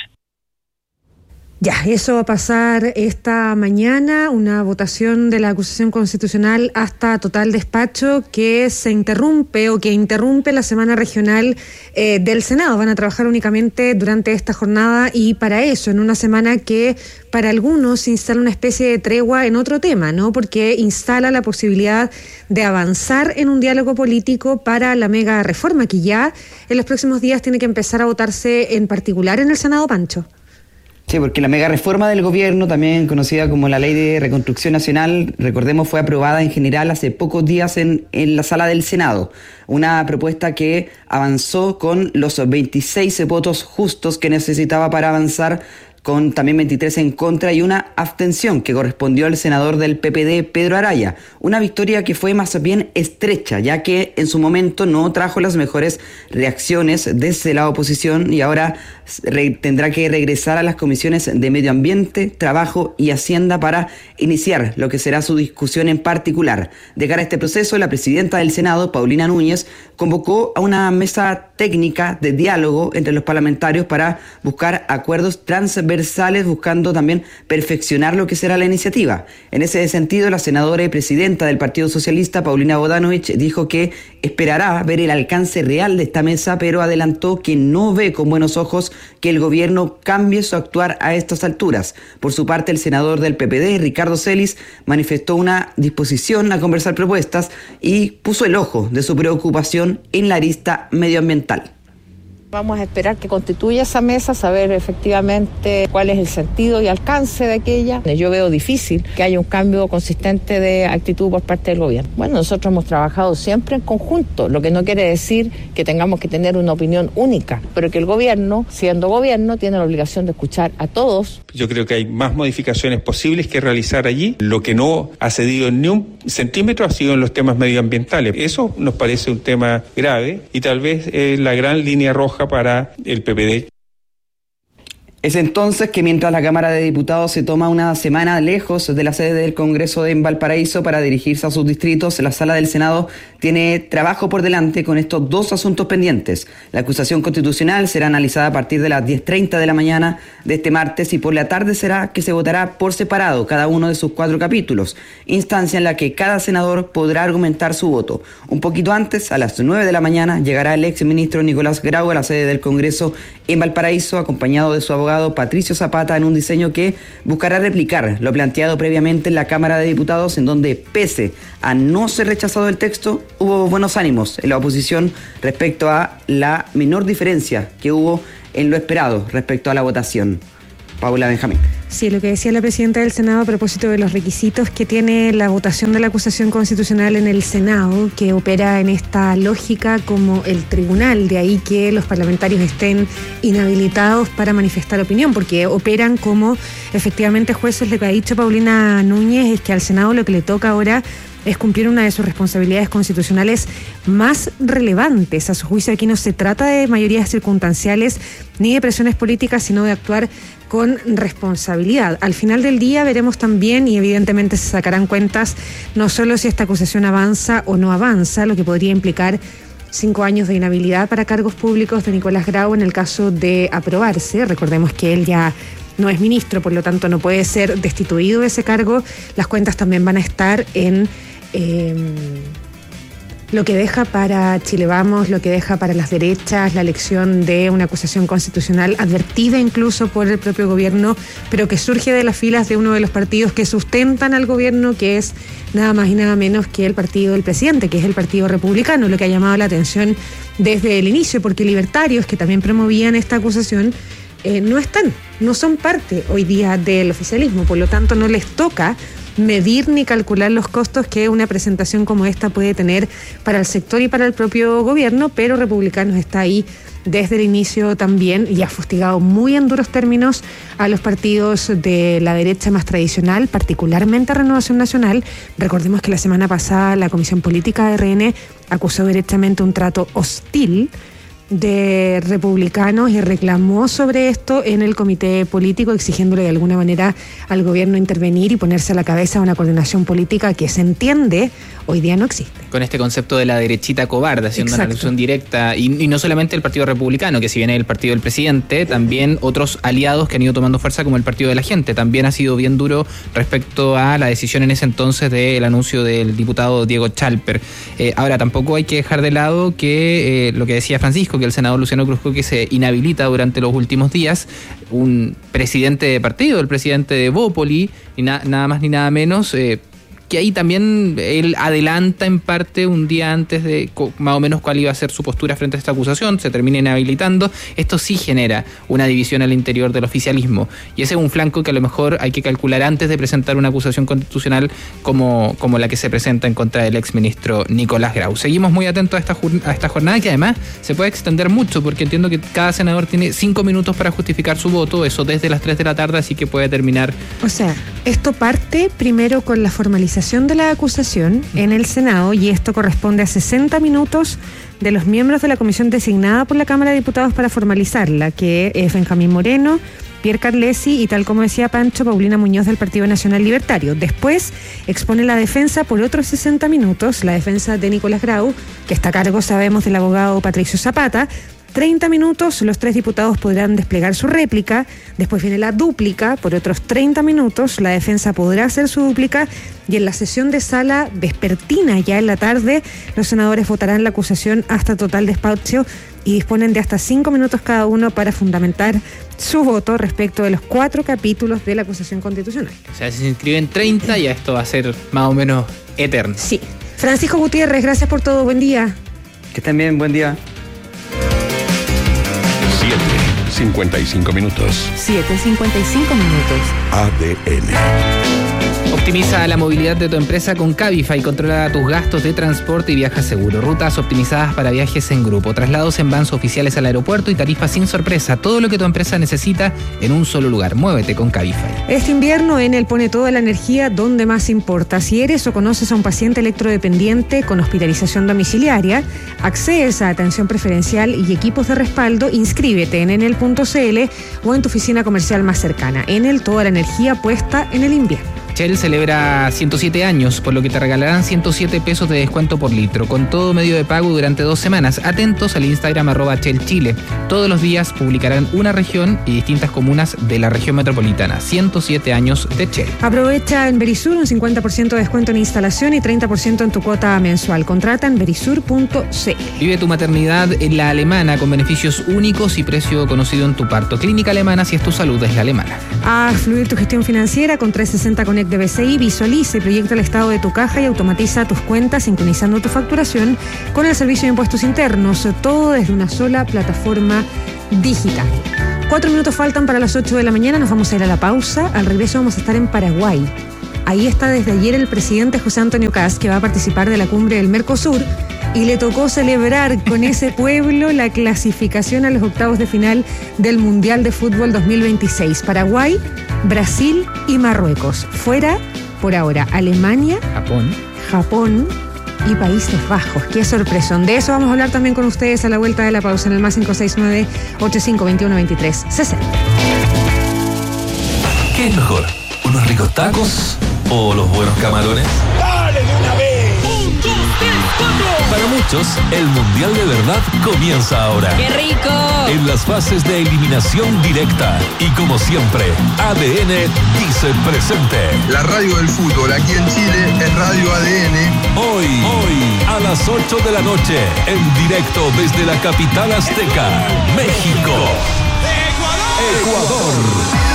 Ya, eso va a pasar esta mañana, una votación de la acusación constitucional hasta total despacho que se interrumpe o que interrumpe la semana regional eh, del Senado. Van a trabajar únicamente durante esta jornada y para eso, en una semana que para algunos instala una especie de tregua en otro tema, ¿no? Porque instala la posibilidad de avanzar en un diálogo político para la mega reforma que ya en los próximos días tiene que empezar a votarse en particular en el Senado, Pancho. Sí, porque la mega reforma del gobierno, también conocida como la Ley de Reconstrucción Nacional, recordemos, fue aprobada en general hace pocos días en, en la sala del Senado. Una propuesta que avanzó con los veintiséis votos justos que necesitaba para avanzar, con también veintitrés en contra y una abstención que correspondió al senador del P P D, Pedro Araya. Una victoria que fue más bien estrecha, ya que en su momento no trajo las mejores reacciones desde la oposición y ahora re- tendrá que regresar a las comisiones de Medio Ambiente, Trabajo y Hacienda para iniciar lo que será su discusión en particular. De cara a este proceso, la presidenta del Senado, Paulina Núñez, convocó a una mesa técnica de diálogo entre los parlamentarios para buscar acuerdos transversales, buscando también perfeccionar lo que será la iniciativa. En ese sentido, la senadora y presidenta del Partido Socialista, Paulina Bodanovich, dijo que esperará ver el alcance real de esta mesa, pero adelantó que no ve con buenos ojos que el gobierno cambie su actuar a estas alturas. Por su parte, el senador del P P D, Ricardo Celis, manifestó una disposición a conversar propuestas y puso el ojo de su preocupación en la arista medioambiental. Vamos a esperar que constituya esa mesa, saber efectivamente cuál es el sentido y alcance de aquella. Yo veo difícil que haya un cambio consistente de actitud por parte del gobierno. Bueno, nosotros hemos trabajado siempre en conjunto, lo que no quiere decir que tengamos que tener una opinión única, pero que el gobierno, siendo gobierno, tiene la obligación de escuchar a todos. Yo creo que hay más modificaciones posibles que realizar allí. Lo que no ha cedido ni un centímetro ha sido en los temas medioambientales. Eso nos parece un tema grave y tal vez eh, la gran línea roja para el P P D. Es entonces que mientras la Cámara de Diputados se toma una semana lejos de la sede del Congreso en Valparaíso para dirigirse a sus distritos, la Sala del Senado tiene trabajo por delante con estos dos asuntos pendientes. La acusación constitucional será analizada a partir de las diez treinta de la mañana de este martes y por la tarde será que se votará por separado cada uno de sus cuatro capítulos, instancia en la que cada senador podrá argumentar su voto. Un poquito antes, a las nueve de la mañana, llegará el exministro Nicolás Grau a la sede del Congreso en Valparaíso, acompañado de su abogado Patricio Zapata, en un diseño que buscará replicar lo planteado previamente en la Cámara de Diputados, en donde, pese a no ser rechazado el texto, hubo buenos ánimos en la oposición respecto a la menor diferencia que hubo en lo esperado respecto a la votación. Paula Benjamín. Sí, lo que decía la presidenta del Senado a propósito de los requisitos que tiene la votación de la acusación constitucional en el Senado, que opera en esta lógica como el tribunal, de ahí que los parlamentarios estén inhabilitados para manifestar opinión, porque operan como efectivamente jueces. Lo que ha dicho Paulina Núñez es que al Senado lo que le toca ahora es cumplir una de sus responsabilidades constitucionales más relevantes. A su juicio, aquí no se trata de mayorías circunstanciales ni de presiones políticas, sino de actuar con responsabilidad. Al final del día veremos también, y evidentemente se sacarán cuentas, no solo si esta acusación avanza o no avanza, lo que podría implicar cinco años de inhabilidad para cargos públicos de Nicolás Grau en el caso de aprobarse. Recordemos que él ya no es ministro, por lo tanto no puede ser destituido de ese cargo. Las cuentas también van a estar en eh, lo que deja para Chile Vamos, lo que deja para las derechas, la elección de una acusación constitucional advertida incluso por el propio gobierno, pero que surge de las filas de uno de los partidos que sustentan al gobierno, que es nada más y nada menos que el partido del presidente, que es el Partido Republicano, lo que ha llamado la atención desde el inicio, porque libertarios que también promovían esta acusación eh, no están, no son parte hoy día del oficialismo, por lo tanto no les toca medir ni calcular los costos que una presentación como esta puede tener para el sector y para el propio gobierno, pero Republicanos está ahí desde el inicio también y ha fustigado muy en duros términos a los partidos de la derecha más tradicional, particularmente a Renovación Nacional. Recordemos que la semana pasada la Comisión Política de R N acusó directamente un trato hostil de Republicanos y reclamó sobre esto en el comité político, exigiéndole de alguna manera al gobierno intervenir y ponerse a la cabeza una coordinación política que se entiende hoy día no existe. Con este concepto de la derechita cobarde, haciendo Exacto. una alusión directa, y, y no solamente el Partido Republicano, que si viene el Partido del Presidente, también otros aliados que han ido tomando fuerza, como el Partido de la Gente, también ha sido bien duro respecto a la decisión en ese entonces del anuncio del diputado Diego Chalper. Eh, ahora, tampoco hay que dejar de lado que eh, lo que decía Francisco, que el senador Luciano Cruzco, que se inhabilita durante los últimos días, un presidente de partido, el presidente de Bópoli, y na- nada más ni nada menos, eh, que ahí también él adelanta en parte un día antes de más o menos cuál iba a ser su postura frente a esta acusación, se termina inhabilitando. Esto sí genera una división al interior del oficialismo, y ese es un flanco que a lo mejor hay que calcular antes de presentar una acusación constitucional como, como la que se presenta en contra del exministro Nicolás Grau. Seguimos muy atentos a esta, a esta jornada, que además se puede extender mucho, porque entiendo que cada senador tiene cinco minutos para justificar su voto, eso desde las tres de la tarde, así que puede terminar. O sea, esto parte primero con la formalización de la acusación en el Senado, y esto corresponde a sesenta minutos de los miembros de la comisión designada por la Cámara de Diputados para formalizarla, que es Benjamín Moreno, Pierre Carlesi y, tal como decía Pancho, Paulina Muñoz del Partido Nacional Libertario. Después expone la defensa por otros sesenta minutos, la defensa de Nicolás Grau, que está a cargo, sabemos, del abogado Patricio Zapata. treinta minutos, los tres diputados podrán desplegar su réplica. Después viene la dúplica, por otros treinta minutos, la defensa podrá hacer su dúplica, y en la sesión de sala vespertina, ya en la tarde, los senadores votarán la acusación hasta total despacho y disponen de hasta cinco minutos cada uno para fundamentar su voto respecto de los cuatro capítulos de la acusación constitucional. O sea, si se inscriben treinta, ya esto va a ser más o menos eterno. Sí. Francisco Gutiérrez, gracias por todo. Buen día. Que estén bien, buen día. cincuenta y cinco minutos. siete cincuenta y cinco minutos. A D N. Optimiza la movilidad de tu empresa con Cabify. Controla tus gastos de transporte y viaja seguro. Rutas optimizadas para viajes en grupo, traslados en vans oficiales al aeropuerto y tarifas sin sorpresa. Todo lo que tu empresa necesita en un solo lugar. Muévete con Cabify. Este invierno Enel pone toda la energía donde más importa. Si eres o conoces a un paciente electrodependiente con hospitalización domiciliaria, accedes a atención preferencial y equipos de respaldo, inscríbete en enel punto c l o en tu oficina comercial más cercana. Enel, toda la energía puesta en el invierno. Shell celebra ciento siete años, por lo que te regalarán ciento siete pesos de descuento por litro, con todo medio de pago durante dos semanas. Atentos al Instagram arroba Shell Chile. Todos los días publicarán una región y distintas comunas de la región metropolitana. ciento siete años de Shell. Aprovecha en Verisur un cincuenta por ciento de descuento en instalación y treinta por ciento en tu cuota mensual. Contrata en verisur punto c l. Vive tu maternidad en La Alemana con beneficios únicos y precio conocido en tu parto. Clínica Alemana, si es tu salud, es La Alemana. Haz fluir tu gestión financiera con trescientos sesenta Connect de B C I. Visualiza y proyecta el estado de tu caja y automatiza tus cuentas, sincronizando tu facturación con el servicio de impuestos internos. Todo desde una sola plataforma digital. Cuatro minutos faltan para las ocho de la mañana. Nos vamos a ir a la pausa. Al regreso vamos a estar en Paraguay. Ahí está desde ayer el presidente José Antonio Kast, que va a participar de la cumbre del Mercosur, y le tocó celebrar con ese pueblo la clasificación a los octavos de final del Mundial de Fútbol dos mil veintiséis. Paraguay, Brasil y Marruecos. Fuera, por ahora, Alemania, Japón, Japón y Países Bajos. ¡Qué sorpresón! De eso vamos a hablar también con ustedes a la vuelta de la pausa en el más cinco seis nueve, ocho cinco dos uno, dos tres sesenta. ¿Qué es mejor? ¿Unos ricos tacos o los buenos camarones? ¡Dale de una vez! ¡Un, dos, tres, cuatro! Para muchos, el Mundial de verdad comienza ahora. ¡Qué rico! En las fases de eliminación directa. Y como siempre, A D N dice presente. La radio del fútbol aquí en Chile es Radio A D N. Hoy, hoy, a las ocho de la noche, en directo desde la capital azteca, México. Ecuador. Ecuador.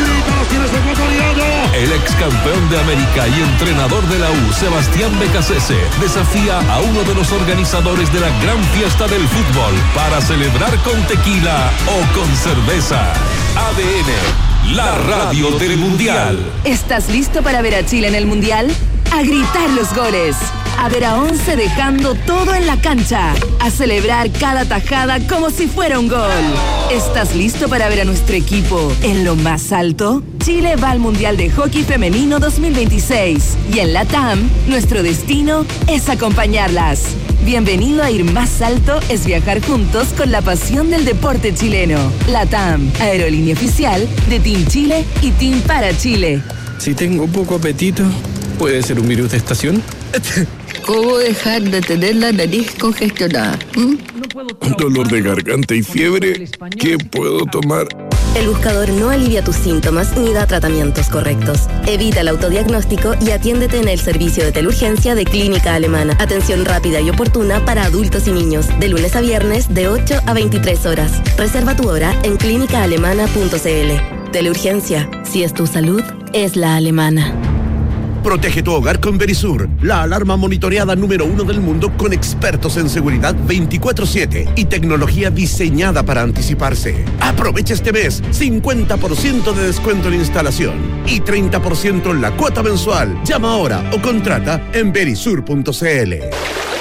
El ex campeón de América y entrenador de la U, Sebastián Becasese, desafía a uno de los organizadores de la gran fiesta del fútbol para celebrar con tequila o con cerveza. A D N, la radio del Mundial. ¿Estás listo para ver a Chile en el Mundial? A gritar los goles, a ver a once dejando todo en la cancha, a celebrar cada tajada como si fuera un gol. ¿Estás listo para ver a nuestro equipo en lo más alto? Chile va al Mundial de Hockey Femenino dos mil veintiséis y en la T A M nuestro destino es acompañarlas. Bienvenido a Ir Más Alto es viajar juntos con la pasión del deporte chileno. La T A M, aerolínea oficial de Team Chile y Team para Chile. Si tengo poco apetito, ¿puede ser un virus de estación? ¿Cómo dejar de tener la nariz congestionada? ¿Mm? ¿Dolor de garganta y fiebre? ¿Qué puedo tomar? El buscador no alivia tus síntomas ni da tratamientos correctos. Evita el autodiagnóstico y atiéndete en el servicio de teleurgencia de Clínica Alemana. Atención rápida y oportuna para adultos y niños, de lunes a viernes de ocho a veintitrés horas. Reserva tu hora en clínica alemana punto c l. Teleurgencia, si es tu salud, es la alemana. Protege tu hogar con Verisur, la alarma monitoreada número uno del mundo con expertos en seguridad veinticuatro siete y tecnología diseñada para anticiparse. Aprovecha este mes cincuenta por ciento de descuento en instalación y treinta por ciento en la cuota mensual. Llama ahora o contrata en verisur punto c l.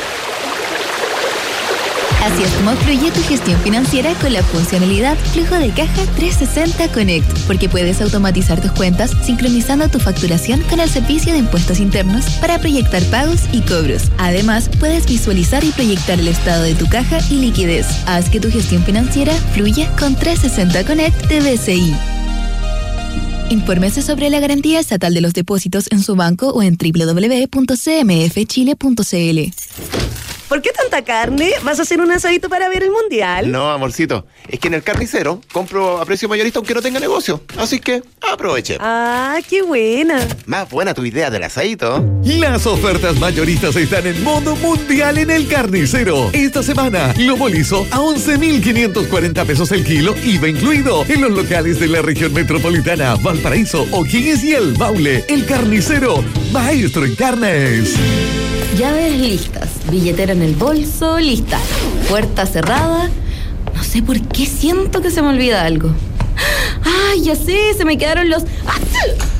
Así es como fluye tu gestión financiera con la funcionalidad Flujo de Caja trescientos sesenta Connect, porque puedes automatizar tus cuentas sincronizando tu facturación con el servicio de impuestos internos para proyectar pagos y cobros. Además, puedes visualizar y proyectar el estado de tu caja y liquidez. Haz que tu gestión financiera fluya con trescientos sesenta Connect de B C I. Infórmese sobre la garantía estatal de los depósitos en su banco o en doble u doble u doble u punto c m f chile punto c l. ¿Por qué tanta carne? ¿Vas a hacer un asadito para ver el Mundial? No, amorcito. Es que en el carnicero compro a precio mayorista aunque no tenga negocio. Así que aproveche. ¡Ah, qué buena! Más buena tu idea del asadito. Las ofertas mayoristas están en modo mundial en el carnicero. Esta semana, lomo liso a once mil quinientos cuarenta pesos el kilo, I V A incluido, en los locales de la región metropolitana, Valparaíso, O'Higgins y El Maule. El carnicero, maestro en carnes. Llaves listas, billetera en el bolso, lista. Puerta cerrada. No sé por qué siento que se me olvida algo. ¡Ay, ya sé! Se me quedaron los...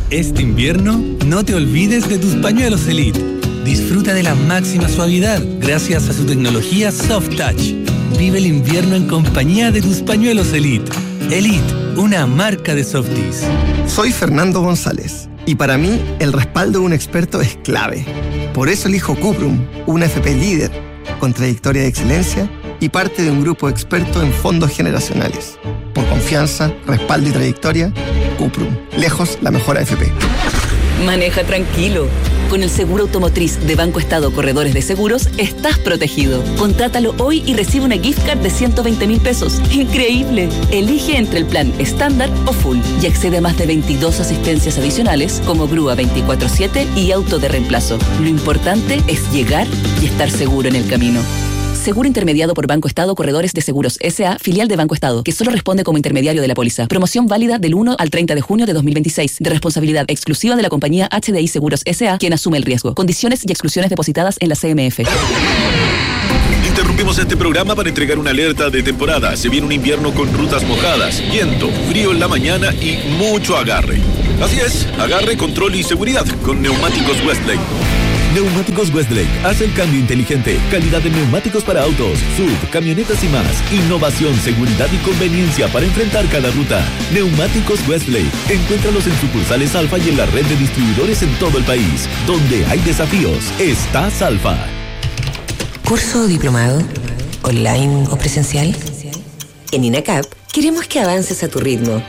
Este invierno, no te olvides de tus pañuelos Elite. Disfruta de la máxima suavidad gracias a su tecnología Soft Touch. Vive el invierno en compañía de tus pañuelos Elite. Elite, una marca de Softies. Soy Fernando González y para mí el respaldo de un experto es clave. Por eso elijo Cuprum, una F P líder, con trayectoria de excelencia y parte de un grupo experto en fondos generacionales. Por confianza, respaldo y trayectoria, Cuprum, lejos la mejor A F P. Maneja tranquilo. Con el seguro automotriz de Banco Estado Corredores de Seguros, estás protegido. Contrátalo hoy y recibe una gift card de ciento veinte mil pesos. ¡Increíble! Elige entre el plan estándar o full y accede a más de veintidós asistencias adicionales como grúa veinticuatro siete y auto de reemplazo. Lo importante es llegar y estar seguro en el camino. Seguro intermediado por Banco Estado Corredores de Seguros S A, filial de Banco Estado, que solo responde como intermediario de la póliza. Promoción válida del uno al treinta de junio de dos mil veintiséis, de responsabilidad exclusiva de la compañía H D I Seguros S A, quien asume el riesgo. Condiciones y exclusiones depositadas en la C M F. Interrumpimos este programa para entregar una alerta de temporada. Se viene un invierno con rutas mojadas, viento, frío en la mañana y mucho agarre. Así es, agarre, control y seguridad con Neumáticos Westlake. Neumáticos Westlake hace el cambio inteligente. Calidad de neumáticos para autos, sub, camionetas y más. Innovación, seguridad y conveniencia para enfrentar cada ruta. Neumáticos Westlake. Encuéntralos en sucursales Alfa y en la red de distribuidores en todo el país. Donde hay desafíos, está Alfa. ¿Curso o diplomado? ¿Online o presencial? En INACAP queremos que avances a tu ritmo.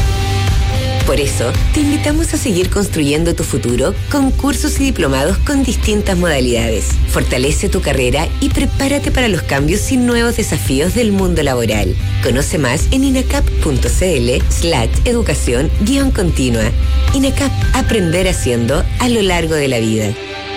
Por eso, te invitamos a seguir construyendo tu futuro con cursos y diplomados con distintas modalidades. Fortalece tu carrera y prepárate para los cambios y nuevos desafíos del mundo laboral. Conoce más en inacap.cl slash educación guión continua. INACAP, aprender haciendo a lo largo de la vida.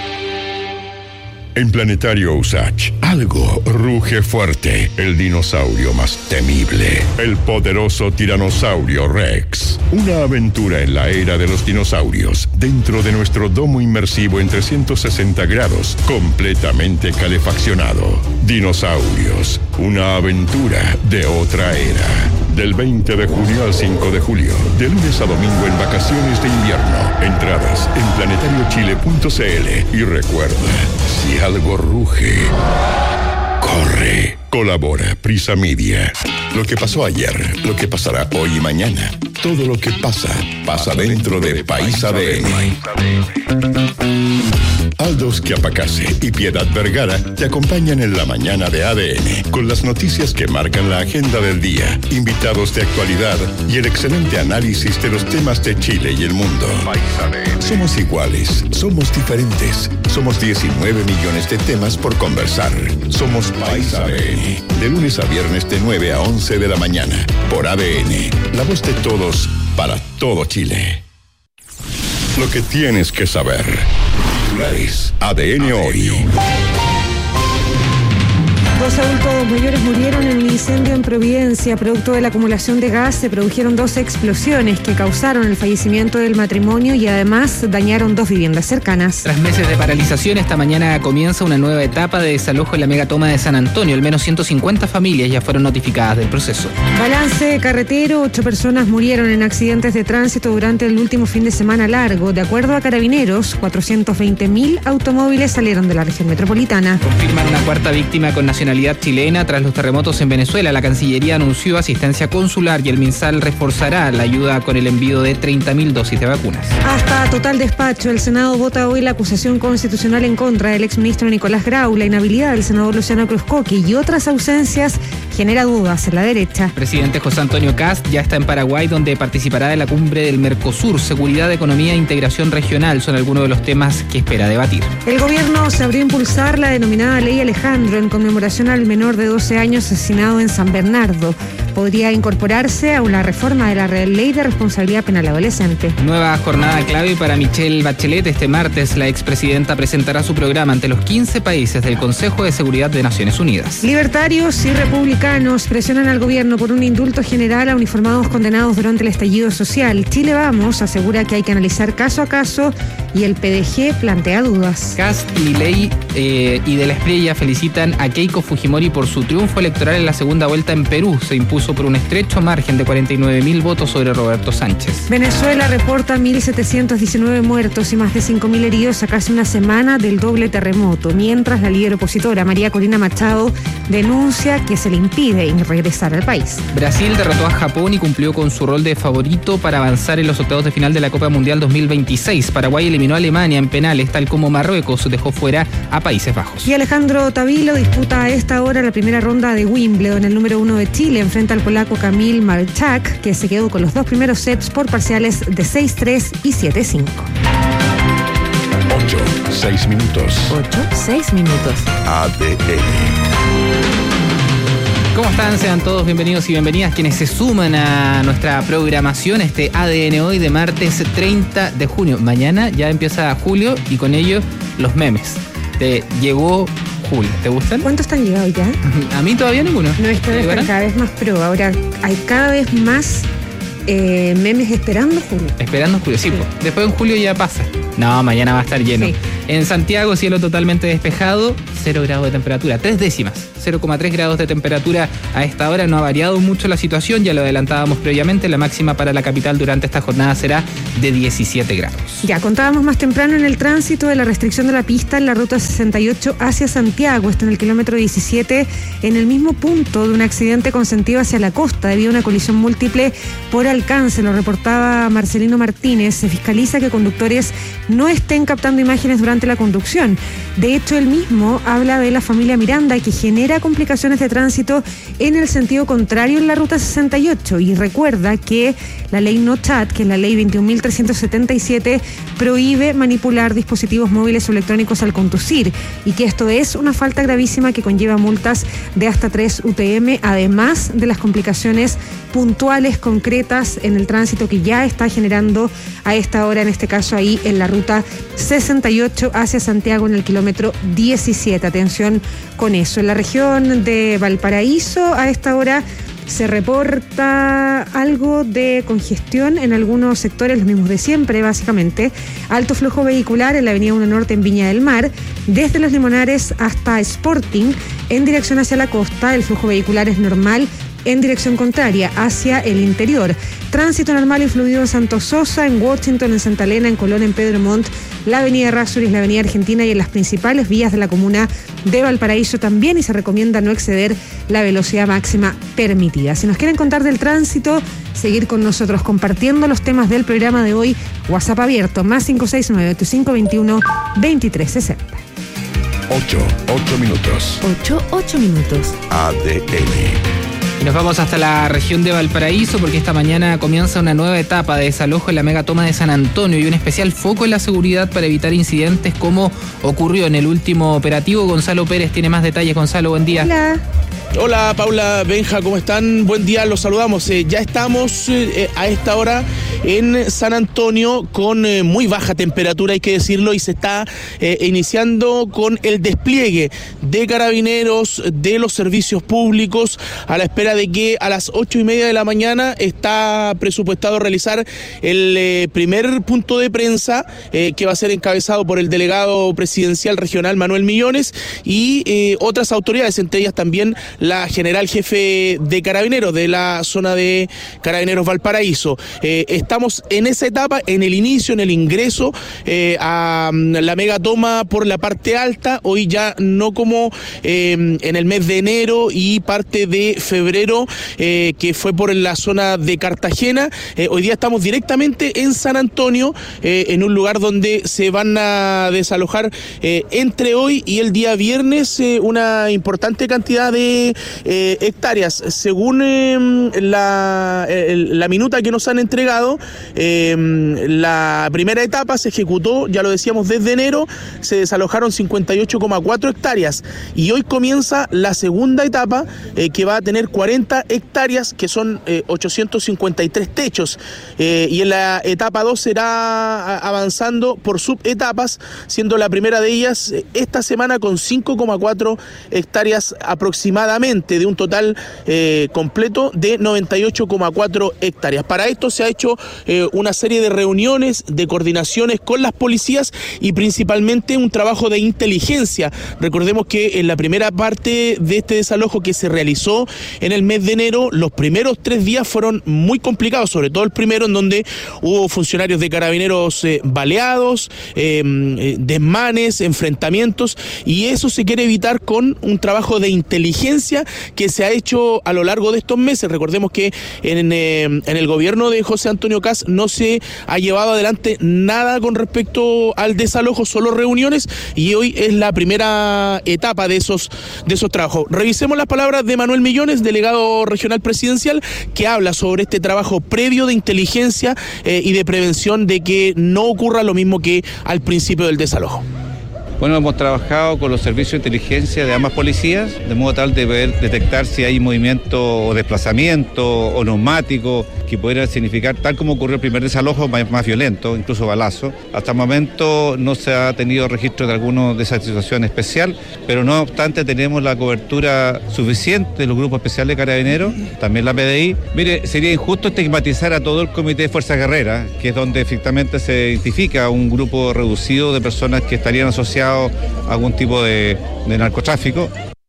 En Planetario Usach, algo ruge fuerte. El dinosaurio más temible. El poderoso tiranosaurio Rex. Una aventura en la era de los dinosaurios. Dentro de nuestro domo inmersivo en trescientos sesenta grados. Completamente calefaccionado. Dinosaurios. Una aventura de otra era. Del veinte de junio al cinco de julio. De lunes a domingo en vacaciones de invierno. Entradas en planetario chile punto c l. Y recuerda, si algo ruge, corre. Colabora Prisa Media. Lo que pasó ayer, lo que pasará hoy y mañana. Todo lo que pasa, pasa dentro de País A D N. Aldos Quiapacase y Piedad Vergara te acompañan en la mañana de A D N con las noticias que marcan la agenda del día, invitados de actualidad y el excelente análisis de los temas de Chile y el mundo. Somos iguales, somos diferentes, somos diecinueve millones de temas por conversar. Somos País A D N, de lunes a viernes de nueve a once de la mañana, por A D N, la voz de todos para todo Chile. Lo que tienes que saber. A D N hoy. Dos adultos mayores murieron en un incendio en Providencia. Producto de la acumulación de gas, se produjeron dos explosiones que causaron el fallecimiento del matrimonio y además dañaron dos viviendas cercanas. Tras meses de paralización, esta mañana comienza una nueva etapa de desalojo en la megatoma de San Antonio. Al menos ciento cincuenta familias ya fueron notificadas del proceso. Balance carretero, ocho personas murieron en accidentes de tránsito durante el último fin de semana largo. De acuerdo a Carabineros, cuatrocientos veinte mil automóviles salieron de la región metropolitana. Confirman una cuarta víctima con nacionalidad chilena tras los terremotos en Venezuela. La Cancillería anunció asistencia consular y el MinSal reforzará la ayuda con el envío de treinta mil dosis de vacunas. Hasta total despacho, el Senado vota hoy la acusación constitucional en contra del exministro Nicolás Grau. La inhabilidad del senador Luciano Cruzcoqui y otras ausencias genera dudas en la derecha. El presidente José Antonio Kast ya está en Paraguay, donde participará de la cumbre del Mercosur. Seguridad, economía e integración regional son algunos de los temas que espera debatir. El gobierno se abrió a impulsar la denominada Ley Alejandro en conmemoración al menor de doce años asesinado en San Bernardo. Podría incorporarse a una reforma de la Real Ley de Responsabilidad Penal Adolescente. Nueva jornada clave para Michelle Bachelet. Este martes la expresidenta presentará su programa ante los quince países del Consejo de Seguridad de Naciones Unidas. Libertarios y republicanos presionan al gobierno por un indulto general a uniformados condenados durante el estallido social. Chile Vamos asegura que hay que analizar caso a caso y el P D G plantea dudas. Kast y Ley eh, y de la Espriella felicitan a Keiko Fujimori por su triunfo electoral en la segunda vuelta en Perú. Se impuso impuso por un estrecho margen de cuarenta y nueve mil votos sobre Roberto Sánchez. Venezuela reporta mil setecientos diecinueve muertos y más de cinco mil heridos a casi una semana del doble terremoto, mientras la líder opositora María Corina Machado denuncia que se le impide regresar al país. Brasil derrotó a Japón y cumplió con su rol de favorito para avanzar en los octavos de final de la Copa Mundial dos mil veintiséis. Paraguay eliminó a Alemania en penales, tal como Marruecos dejó fuera a Países Bajos. Y Alejandro Tavilo disputa a esta hora la primera ronda de Wimbledon. El número uno de Chile enfrenta al polaco Kamil Malchak, que se quedó con los dos primeros sets por parciales de seis tres y siete cinco. ocho, seis minutos. ocho, seis minutos. A D N. ¿Cómo están? Sean todos bienvenidos y bienvenidas quienes se suman a nuestra programación, este A D N Hoy de martes treinta de junio. Mañana ya empieza julio y con ello los memes. Te llegó julio, ¿te gustan? ¿Cuántos te han llegado ya? A mí todavía ninguno. No, es que están cada vez más pro. Ahora hay cada vez más eh, memes esperando julio. Esperando julio, sí, sí. Pues, después en julio ya pasa. No, mañana va a estar lleno. Sí. En Santiago, cielo totalmente despejado, cero grados de temperatura, tres décimas, cero coma tres grados de temperatura a esta hora. No ha variado mucho la situación, ya lo adelantábamos previamente. La máxima para la capital durante esta jornada será de diecisiete grados. Ya contábamos más temprano en el tránsito de la restricción de la pista en la ruta sesenta y ocho hacia Santiago. Está en el kilómetro diecisiete, en el mismo punto de un accidente con sentido hacia la costa debido a una colisión múltiple por alcance. Lo reportaba Marcelino Martínez. Se fiscaliza que conductores no estén captando imágenes durante la conducción. De hecho, él mismo habla de la familia Miranda, que genera complicaciones de tránsito en el sentido contrario en la ruta sesenta y ocho, y recuerda que la ley No Chat, que es la ley veintiún mil trescientos setenta y siete, prohíbe manipular dispositivos móviles o electrónicos al conducir, y que esto es una falta gravísima que conlleva multas de hasta tres U T M, además de las complicaciones puntuales, concretas en el tránsito que ya está generando a esta hora, en este caso ahí en la ruta sesenta y ocho hacia Santiago en el kilómetro diecisiete. Atención con eso. En la región de Valparaíso a esta hora se reporta algo de congestión en algunos sectores, los mismos de siempre, básicamente. Alto flujo vehicular en la avenida uno Norte en Viña del Mar, desde Los Limonares hasta Sporting, en dirección hacia la costa. El flujo vehicular es normal en dirección contraria, hacia el interior. Tránsito normal y fluido en Santo Sosa, en Washington, en Santa Elena, en Colón, en Pedro Montt, la avenida Errázuriz, la avenida Argentina y en las principales vías de la comuna de Valparaíso también, y se recomienda no exceder la velocidad máxima permitida. Si nos quieren contar del tránsito, seguir con nosotros compartiendo los temas del programa de hoy, WhatsApp abierto, más cinco seis nueve, ocho cinco dos uno, veintitrés sesenta. ocho, ocho minutos. ocho, ocho minutos. A D N. Y nos vamos hasta la región de Valparaíso, porque esta mañana comienza una nueva etapa de desalojo en la megatoma de San Antonio y un especial foco en la seguridad para evitar incidentes como ocurrió en el último operativo. Gonzalo Pérez tiene más detalles. Gonzalo, buen día. Hola. Hola Paula, Benja, ¿cómo están? Buen día, los saludamos. Eh, ya estamos eh, a esta hora en San Antonio con eh, muy baja temperatura, hay que decirlo, y se está eh, iniciando con el despliegue de carabineros, de los servicios públicos, a la espera de que a las ocho y media de la mañana está presupuestado realizar el eh, primer punto de prensa eh, que va a ser encabezado por el delegado presidencial regional Manuel Millones y eh, otras autoridades, entre ellas también la general jefe de carabineros de la zona de Carabineros Valparaíso. Eh, estamos en esa etapa, en el inicio, en el ingreso eh, a la megatoma por la parte alta, hoy ya no como eh, en el mes de enero y parte de febrero, eh, que fue por la zona de Cartagena. Eh, hoy día estamos directamente en San Antonio, eh, en un lugar donde se van a desalojar eh, entre hoy y el día viernes eh, una importante cantidad de Eh, hectáreas. Según eh, la, eh, la minuta que nos han entregado, eh, la primera etapa se ejecutó, ya lo decíamos, desde enero, se desalojaron cincuenta y ocho coma cuatro hectáreas y hoy comienza la segunda etapa eh, que va a tener cuarenta hectáreas, que son eh, ochocientos cincuenta y tres techos, eh, y en la etapa dos será avanzando por subetapas, siendo la primera de ellas eh, esta semana con cinco coma cuatro hectáreas aproximadamente. solamente de un total eh, completo de noventa y ocho coma cuatro hectáreas. Para esto se ha hecho eh, una serie de reuniones, de coordinaciones con las policías y principalmente un trabajo de inteligencia. Recordemos que en la primera parte de este desalojo que se realizó en el mes de enero, los primeros tres días fueron muy complicados, sobre todo el primero, en donde hubo funcionarios de carabineros eh, baleados, eh, eh, desmanes, enfrentamientos, y eso se quiere evitar con un trabajo de inteligencia que se ha hecho a lo largo de estos meses. Recordemos que en, eh, en el gobierno de José Antonio Kast no se ha llevado adelante nada con respecto al desalojo, solo reuniones, y hoy es la primera etapa de esos, de esos trabajos. Revisemos las palabras de Manuel Millones, delegado regional presidencial, que habla sobre este trabajo previo de inteligencia eh, y de prevención de que no ocurra lo mismo que al principio del desalojo. Bueno, hemos trabajado con los servicios de inteligencia de ambas policías, de modo tal de poder detectar si hay movimiento o desplazamiento o neumático que pudieran significar, tal como ocurrió el primer desalojo, más, más violento, incluso balazo. Hasta el momento no se ha tenido registro de alguna de esas situaciones especial, pero no obstante tenemos la cobertura suficiente de los grupos especiales de carabineros, también la P D I. Mire, sería injusto estigmatizar a todo el Comité de Fuerza Guerrera, que es donde efectivamente se identifica un grupo reducido de personas que estarían asociados a algún tipo de, de narcotráfico.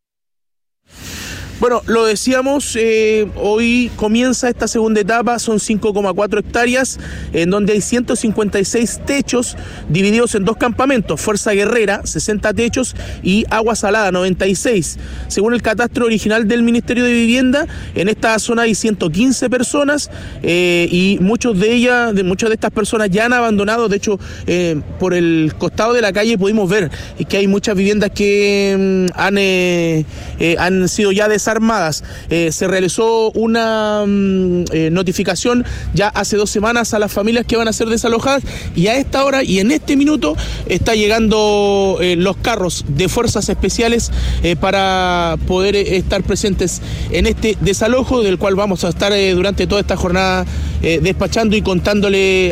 Bueno, lo decíamos, eh, hoy comienza esta segunda etapa, son cinco coma cuatro hectáreas, en donde hay ciento cincuenta y seis techos divididos en dos campamentos, Fuerza Guerrera, sesenta techos, y Agua Salada, noventa y seis. Según el catastro original del Ministerio de Vivienda, en esta zona hay ciento quince personas eh, y muchos de ellas, de muchas de estas personas ya han abandonado. De hecho, eh, por el costado de la calle pudimos ver que hay muchas viviendas que mm, han, eh, eh, han sido ya desarmadas. Eh, se realizó una mm, eh, notificación ya hace dos semanas a las familias que van a ser desalojadas, y a esta hora y en este minuto está llegando eh, los carros de fuerzas especiales eh, para poder eh, estar presentes en este desalojo, del cual vamos a estar eh, durante toda esta jornada eh, despachando y contándole